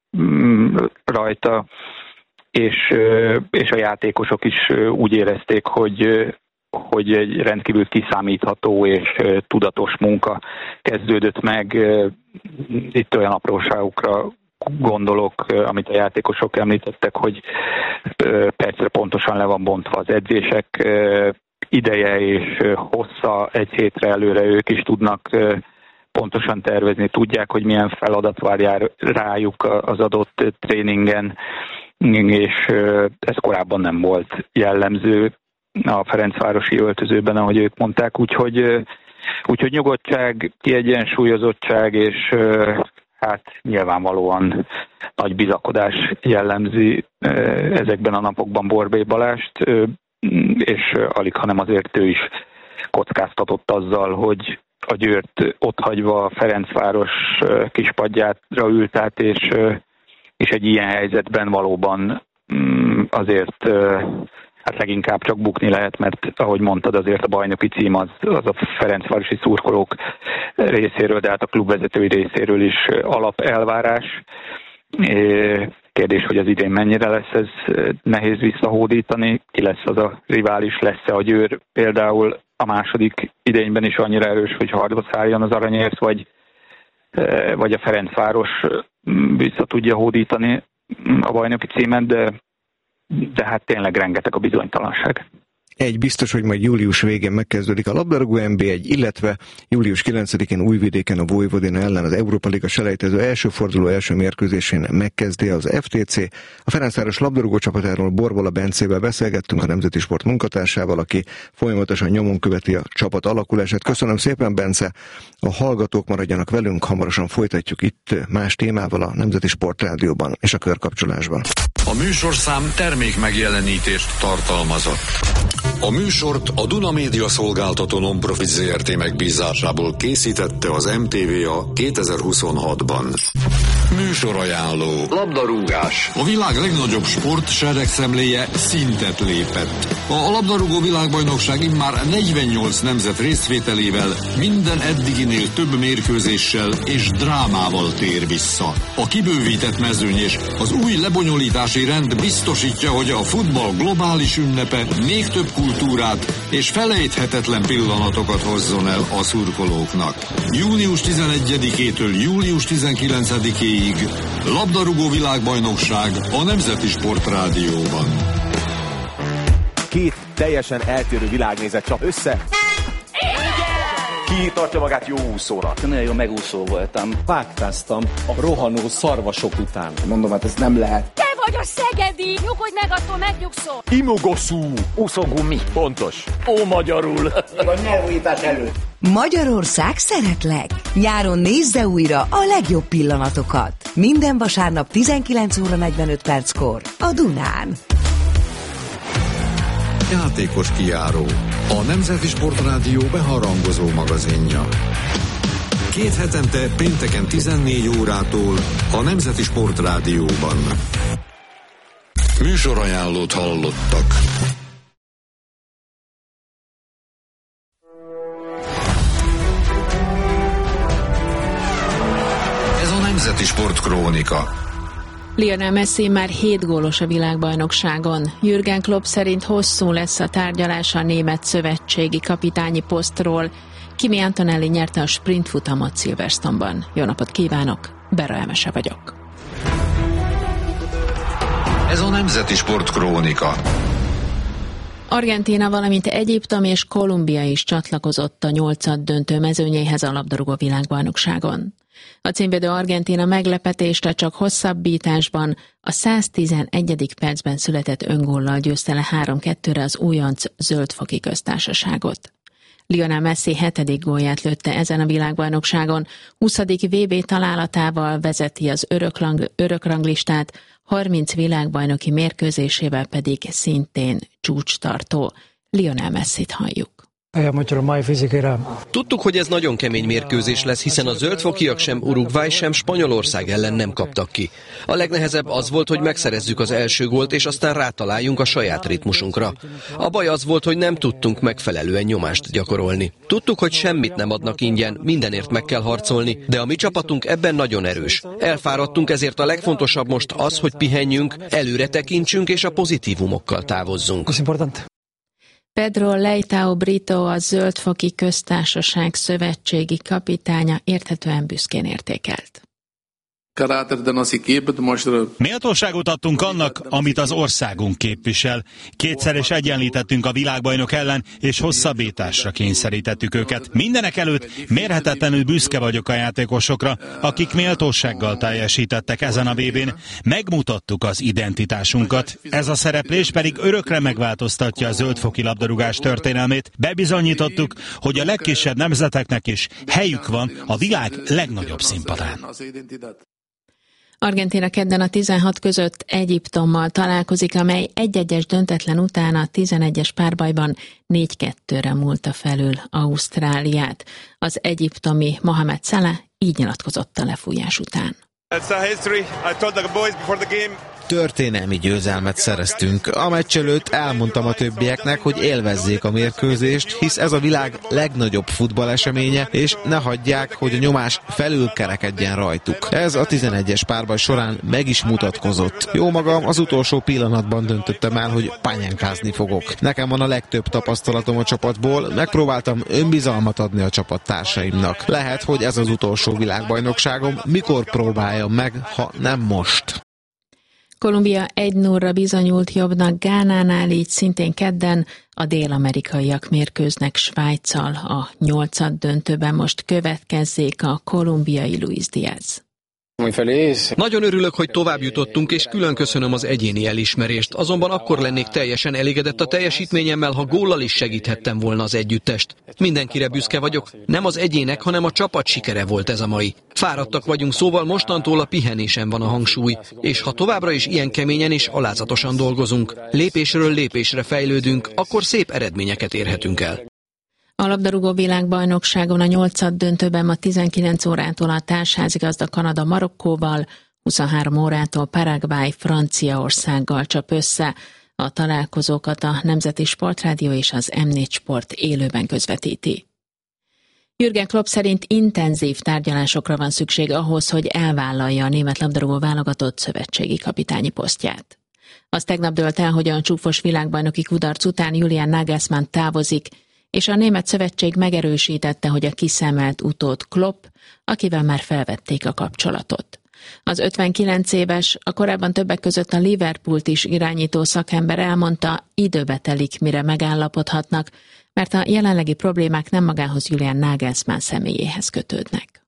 rajta, és, és a játékosok is úgy érezték, hogy, hogy egy rendkívül kiszámítható és tudatos munka kezdődött meg. Itt olyan apróságokra gondolok, amit a játékosok említettek, hogy percre pontosan le van bontva az edzések ideje és hossza, egy hétre előre ők is tudnak pontosan tervezni, tudják, hogy milyen feladat vár rájuk az adott tréningen, és ez korábban nem volt jellemző a ferencvárosi öltözőben, ahogy ők mondták, úgyhogy, úgyhogy nyugodtság, kiegyensúlyozottság és hát nyilvánvalóan nagy bizakodás jellemzi ezekben a napokban Borbély Balást, és alig, hanem azért ő is kockáztatott azzal, hogy a Győrt otthagyva a Ferencváros kispadjára ült át, és, és egy ilyen helyzetben valóban azért hát leginkább csak bukni lehet, mert ahogy mondtad, azért a bajnoki cím az, az a ferencvárosi szurkolók részéről, de hát a klubvezetői részéről is alapelvárás. Kérdés, hogy az idén mennyire lesz ez nehéz visszahódítani, ki lesz az a rivális, lesz-e a Győr például a második idényben is annyira erős, hogy harcba szálljon az aranyért, vagy, vagy a Ferencváros vissza tudja hódítani a bajnoki címet, de de hát tényleg rengeteg a bizonytalanság. Egy biztos, hogy majd július végén megkezdődik a labdarúgó en bé egy, illetve július kilencedikén Újvidéken a Vojvodina ellen az Európa Liga selejtező első forduló első mérkőzésén megkezdi az ef té cé. A Ferencváros labdarúgó csapatáról Borbola Bencével beszélgettünk, a Nemzeti Sport munkatársával, aki folyamatosan nyomon követi a csapat alakulását. Köszönöm szépen, Bence! A hallgatók maradjanak velünk, hamarosan folytatjuk itt más témával a Nemzeti Sport Rádióban és a Körkapcsolásban. A műsorszám termék megjelenítést tartalmazott. A műsort a Duna Média Szolgáltató Non-Profit zé er té megbízásából készítette az em té vé á kétezer-huszonhatban. Műsorajánló. Labdarúgás. A világ legnagyobb sport seregszemléje szintet lépett. A labdarúgó világbajnokság immár negyvennyolc nemzet részvételével minden eddiginél több mérkőzéssel és drámával tér vissza. A kibővített mezőny és az új lebonyolítási rend biztosítja, hogy a futball globális ünnepe még több kultúrát és felejthetetlen pillanatokat hozzon el a szurkolóknak. június tizenegyedikétől július tizenkilencedikéig labdarúgó világbajnokság a Nemzeti Sportrádióban. Két teljesen eltérő világnézet csap össze. Ki tartja magát jó úszónak? Nagyon jó megúszó voltam. Vágtáztam a rohanó szarvasok után. Mondom, hát ez nem lehet. Te vagy a szegedi! Nyugodj meg, attól megnyugszol! Imogoszú! Úszógumi. Pontos. Ó, magyarul! A nyelvújítás előtt. Magyarország szeretlek! Nyáron nézze újra a legjobb pillanatokat. Minden vasárnap tizenkilenc óra negyvenöt perckor a Dunán. Játékos kijáró. A Nemzeti Sportrádió beharangozó magazinja. Két hetente pénteken tizennégy órától a Nemzeti Sportrádióban. Műsorajánlót hallottak. Ez a Nemzeti Sportkrónika. Lionel Messi már hét gólos a világbajnokságon. Jürgen Klopp szerint hosszú lesz a tárgyalás a német szövetségi kapitányi posztról. Kimi Antonelli nyerte a sprint futamot Silverstone-ban. Jó napot kívánok, Bera Emese vagyok. Ez a Nemzeti Sportkrónika. Argentína, valamint Egyiptom és Kolumbia is csatlakozott a nyolcad döntő mezőnyéhez a labdarúgó világbajnokságon. A címvédő Argentína meglepetésre csak hosszabbításban a száztizenegyedik percben született öngóllal győzte le három kettőre az újonc Zöld-foki Köztársaságot. Lionel Messi hetedik gólját lőtte ezen a világbajnokságon, huszadik vé bé találatával vezeti az örökrang, örökranglistát, harminc világbajnoki mérkőzésével pedig szintén csúcstartó. Lionel Messit halljuk. Tudtuk, hogy ez nagyon kemény mérkőzés lesz, hiszen a zöldfokiak sem Uruguay, sem Spanyolország ellen nem kaptak ki. A legnehezebb az volt, hogy megszerezzük az első gólt, és aztán rátaláljunk a saját ritmusunkra. A baj az volt, hogy nem tudtunk megfelelően nyomást gyakorolni. Tudtuk, hogy semmit nem adnak ingyen, mindenért meg kell harcolni, de a mi csapatunk ebben nagyon erős. Elfáradtunk, ezért a legfontosabb most az, hogy pihenjünk, előre tekintsünk és a pozitívumokkal távozzunk. Pedro Leitão Brito, a Zöld-foki Köztársaság szövetségi kapitánya érthetően büszkén értékelt. Méltóságot adtunk annak, amit az országunk képvisel. Kétszer is egyenlítettünk a világbajnok ellen, és hosszabbításra kényszerítettük őket. Mindenek előtt mérhetetlenül büszke vagyok a játékosokra, akik méltósággal teljesítettek ezen a vé bén. Megmutattuk az identitásunkat. Ez a szereplés pedig örökre megváltoztatja a zöldfoki labdarúgás történelmét. Bebizonyítottuk, hogy a legkisebb nemzeteknek is helyük van a világ legnagyobb színpadán. Argentína kedden a tizenhat között Egyiptommal találkozik, amely egy-egyes döntetlen után a tizenegyes párbajban négy kettőre múlta felül Ausztráliát. Az egyiptomi Mohamed Salah így nyilatkozott a lefújás után. Történelmi győzelmet szereztünk. A meccs előtt elmondtam a többieknek, hogy élvezzék a mérkőzést, hisz ez a világ legnagyobb futballeseménye, és ne hagyják, hogy a nyomás felülkerekedjen rajtuk. Ez a tizenegyes párbaj során meg is mutatkozott. Jó magam, az utolsó pillanatban döntöttem el, hogy pányánkázni fogok. Nekem van a legtöbb tapasztalatom a csapatból, megpróbáltam önbizalmat adni a csapattársaimnak. Lehet, hogy ez az utolsó világbajnokságom, mikor próbáljam meg, ha nem most. Kolumbia egy nullra bizonyult jobbnak Gánánál, így szintén kedden a dél-amerikaiak mérkőznek Svájccal a nyolcad döntőben. Most következzék a kolumbiai Luis Díaz. Nagyon örülök, hogy tovább jutottunk, és külön köszönöm az egyéni elismerést. Azonban akkor lennék teljesen elégedett a teljesítményemmel, ha góllal is segíthettem volna az együttest. Mindenkire büszke vagyok, nem az egyének, hanem a csapat sikere volt ez a mai. Fáradtak vagyunk, szóval mostantól a pihenésen van a hangsúly, és ha továbbra is ilyen keményen és alázatosan dolgozunk, lépésről lépésre fejlődünk, akkor szép eredményeket érhetünk el. A labdarúgó világbajnokságon a nyolcad döntőben ma tizenkilenc órától a társházigazda Kanada Marokkóval, huszonhárom órától Paraguay Franciaországgal csap össze. A találkozókat a Nemzeti Sportrádió és az em négy Sport élőben közvetíti. Jürgen Klopp szerint intenzív tárgyalásokra van szükség ahhoz, hogy elvállalja a német labdarúgó válogatott szövetségi kapitányi posztját. Az tegnap dőlt el, hogy a csúfos világbajnoki kudarc után Julian Nagelsmann távozik, és a német szövetség megerősítette, hogy a kiszemelt utód Klopp, akivel már felvették a kapcsolatot. Az ötvenkilenc éves, a korábban többek között a Liverpoolt is irányító szakember elmondta, időbe telik, mire megállapodhatnak, mert a jelenlegi problémák nem magához Julian Nagelsmann személyéhez kötődnek.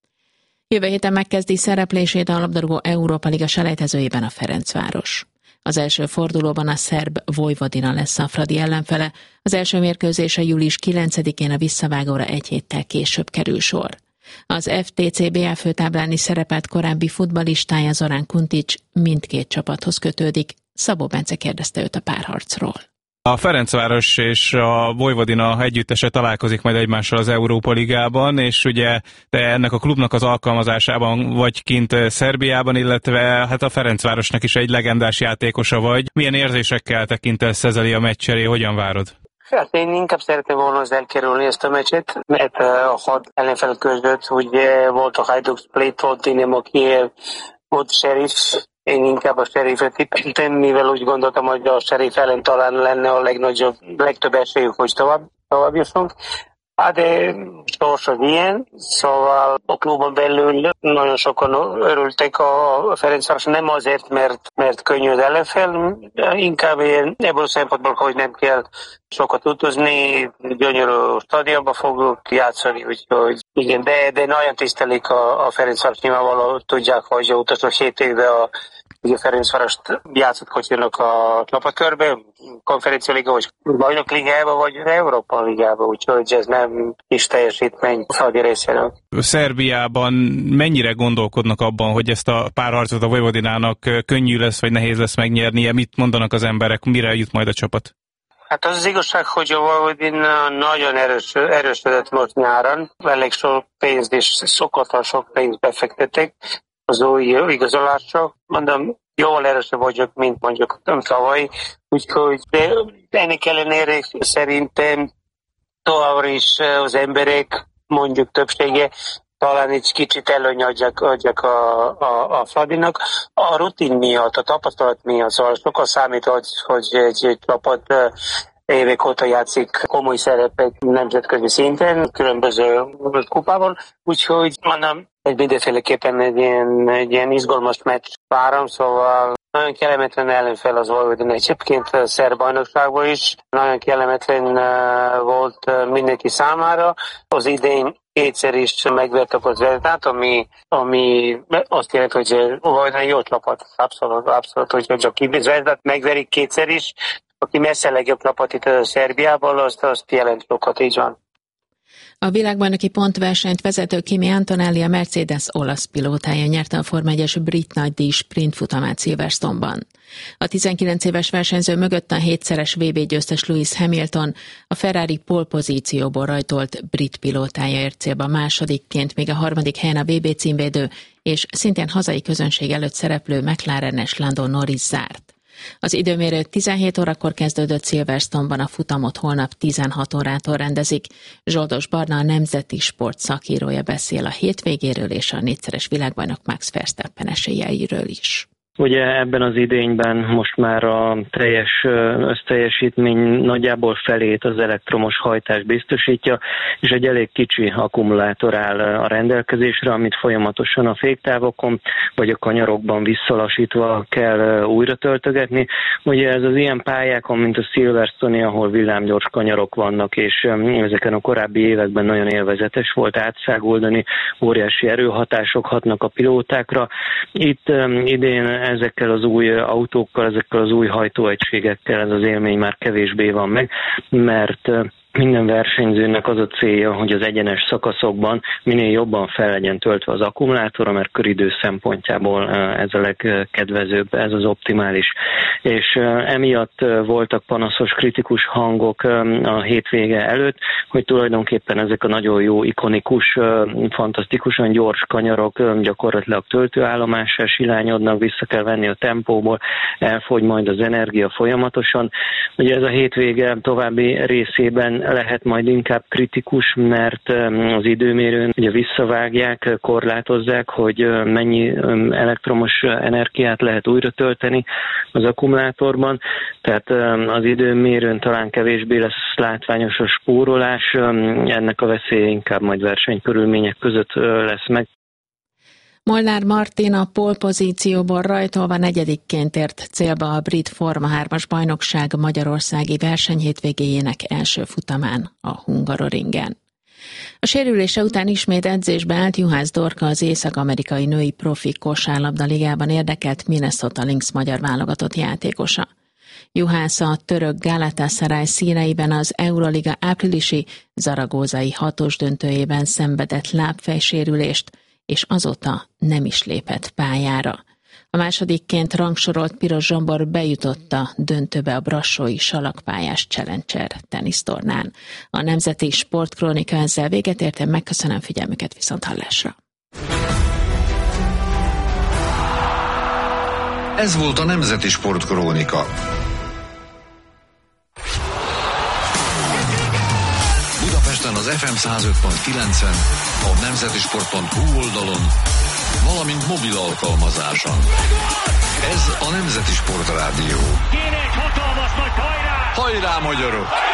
Jövő héten megkezdi szereplését a labdarúgó Európa Liga selejtezőjében a Ferencváros. Az első fordulóban a szerb Vojvodina lesz a Fradi ellenfele, az első mérkőzésre július kilencedikén a visszavágóra egy héttel később kerül sor. Az ef té cé bé el főtáblán is szerepelt korábbi futballistája Zorán Kuntics mindkét csapathoz kötődik. Szabó Bence kérdezte őt a párharcról. A Ferencváros és a Vojvodina együttese találkozik majd egymással az Európa Ligában, és ugye te ennek a klubnak az alkalmazásában vagy kint Szerbiában, illetve hát a Ferencvárosnak is egy legendás játékosa vagy. Milyen érzésekkel tekintesz ezzel a meccsre, hogyan várod? Hát én inkább szeretném volna az elkerülni ezt a meccset, mert a hat ellenfel között ugye volt a Hajduk Split, volt Dinamo Kiev, volt Sheriff. Én inkább a Sheriffet tippeltem, mivel úgy gondoltam, hogy a Sheriff ellen talán lenne a legnagyobb, legtöbb esélyük, hogy tovább, tovább jussunk. Hát de sors az ilyen, szóval a klubon belül nagyon sokan örültek a Ferencváros, nem azért, mert, mert könnyű az ellenfel, inkább ebből a szempontból, hogy nem kell sokat utazni, gyönyörű stadionba fogunk játszani, úgyhogy igen, de, de nagyon tisztelik a, a Ferencváros, nyilvánvalóan tudják, hogy utazó hét évben a ugye Ferencvárost játszott, hogy jönnek a csapatkörbe, Konferencia Liga, vagy Bajnok Ligába, vagy Európa Ligába, úgyhogy ez nem is teljesítmény Fradi részéről. Szerbiában mennyire gondolkodnak abban, hogy ezt a párharcot a Vojvodinának könnyű lesz, vagy nehéz lesz megnyernie? Mit mondanak az emberek, mire jut majd a csapat? Hát az az igazság, hogy a Vojvodina nagyon erős, erősödött most nyáron, elég sok pénzt és szokatlan sok pénzt befektettek az új igazolásra. Mondom, jól erősebb vagyok, mint mondjuk tavaly, úgyhogy de ennek ellenére szerintem továbbra is az emberek, mondjuk többsége, talán egy kicsit előny adják, adják a, a, a Fradinak. A rutin miatt, a tapasztalat miatt, szóval sokkal számít, hogy, hogy egy, egy csapat évek óta játszik komoly szerepek nemzetközi szinten, különböző kupában, úgyhogy mondom, hogy mindenféleképpen egy ilyen, egy ilyen izgalmas meccs várom, szóval nagyon kellemetlen ellenfel az Vojvodina. Egyébként a szerb bajnokságban is nagyon kellemetlen volt mindenki számára. Az idén kétszer is megvertek az Zvezdát, ami, ami azt jelenti, hogy Vojvodina jó csapat. Abszolút, abszolút, hogyha csak Zvezdát megverik kétszer is, aki messze legjobb csapat itt a Szerbiából, azt, azt jelent sokat, így van. A világbajnoki pontversenyt vezető Kimi Antonelli, a Mercedes olasz pilótája nyerte a Forma egyes brit nagydíj sprint futamát Silverstone-ban. A tizenkilenc éves versenyző mögött a hétszeres vé bé győztes Lewis Hamilton, a Ferrari pole pozícióból rajtolt brit pilótája ért célba másodikként, míg a harmadik helyen a vé bé címvédő és szintén hazai közönség előtt szereplő McLarenes Lando Norris zárt. Az időmérő tizenhét órakor kezdődött Silverstone-ban, a futamot holnap tizenhat órától rendezik. Zsoldos Barna, a Nemzeti Sport szakírója beszél a hétvégéről és a négyszeres világbajnok Max Verstappen esélyeiről is. Ugye ebben az idényben most már a teljes összteljesítmény nagyjából felét az elektromos hajtás biztosítja, és egy elég kicsi akkumulátor áll a rendelkezésre, amit folyamatosan a féktávokon vagy a kanyarokban visszalassítva kell újra töltögetni. Ugye ez az ilyen pályákon, mint a Silverstone, ahol villámgyors kanyarok vannak, és ezeken a korábbi években nagyon élvezetes volt átszáguldani, óriási erőhatások hatnak a pilótákra. Itt idén ezekkel az új autókkal, ezekkel az új hajtóegységekkel ez az élmény már kevésbé van meg, mert Minden versenyzőnek az a célja, hogy az egyenes szakaszokban minél jobban fel legyen töltve az akkumulátora, mert köridő szempontjából ez a legkedvezőbb, ez az optimális. És emiatt voltak panaszos, kritikus hangok a hétvége előtt, hogy tulajdonképpen ezek a nagyon jó, ikonikus, fantasztikusan gyors kanyarok gyakorlatilag töltőállomássá silányodnak, vissza kell venni a tempóból, elfogy majd az energia folyamatosan. Ugye ez a hétvége további részében lehet majd inkább kritikus, mert az időmérőn ugye visszavágják, korlátozzák, hogy mennyi elektromos energiát lehet újra tölteni az akkumulátorban, tehát az időmérőn talán kevésbé lesz látványos a spórolás, ennek a veszélye inkább majd versenykörülmények között lesz meg. Molnár Martin a pole-pozícióból rajtolva negyedikként ért célba a brit Forma hármas bajnokság magyarországi versenyhétvégéjének első futamán, a Hungaroringen. A sérülése után ismét edzésbe állt Juhász Dorka, az észak-amerikai női profi kosárlabda ligában érdekelt Minnesota Lynx magyar válogatott játékosa. Juhász a török Galatasaray színeiben az Euroliga áprilisi zaragózai hatos döntőjében szenvedett lábfejsérülést, és azóta nem is lépett pályára. A másodikként rangsorolt Piros Zsombor bejutott a döntőbe a brassói salakpályás Challenger tenisztornán. A Nemzeti Sportkrónika ezzel véget ért, én megköszönöm figyelmüket, viszont hallásra. Ez volt a Nemzeti Sportkrónika. Budapesten az ef em száz öt pont kilencen, a nemzetisport pont hu oldalon, valamint mobil alkalmazáson. Ez a Nemzeti Sport Rádió. Kéne egy hatalmas nagy hajrá! Hajrá, magyarok!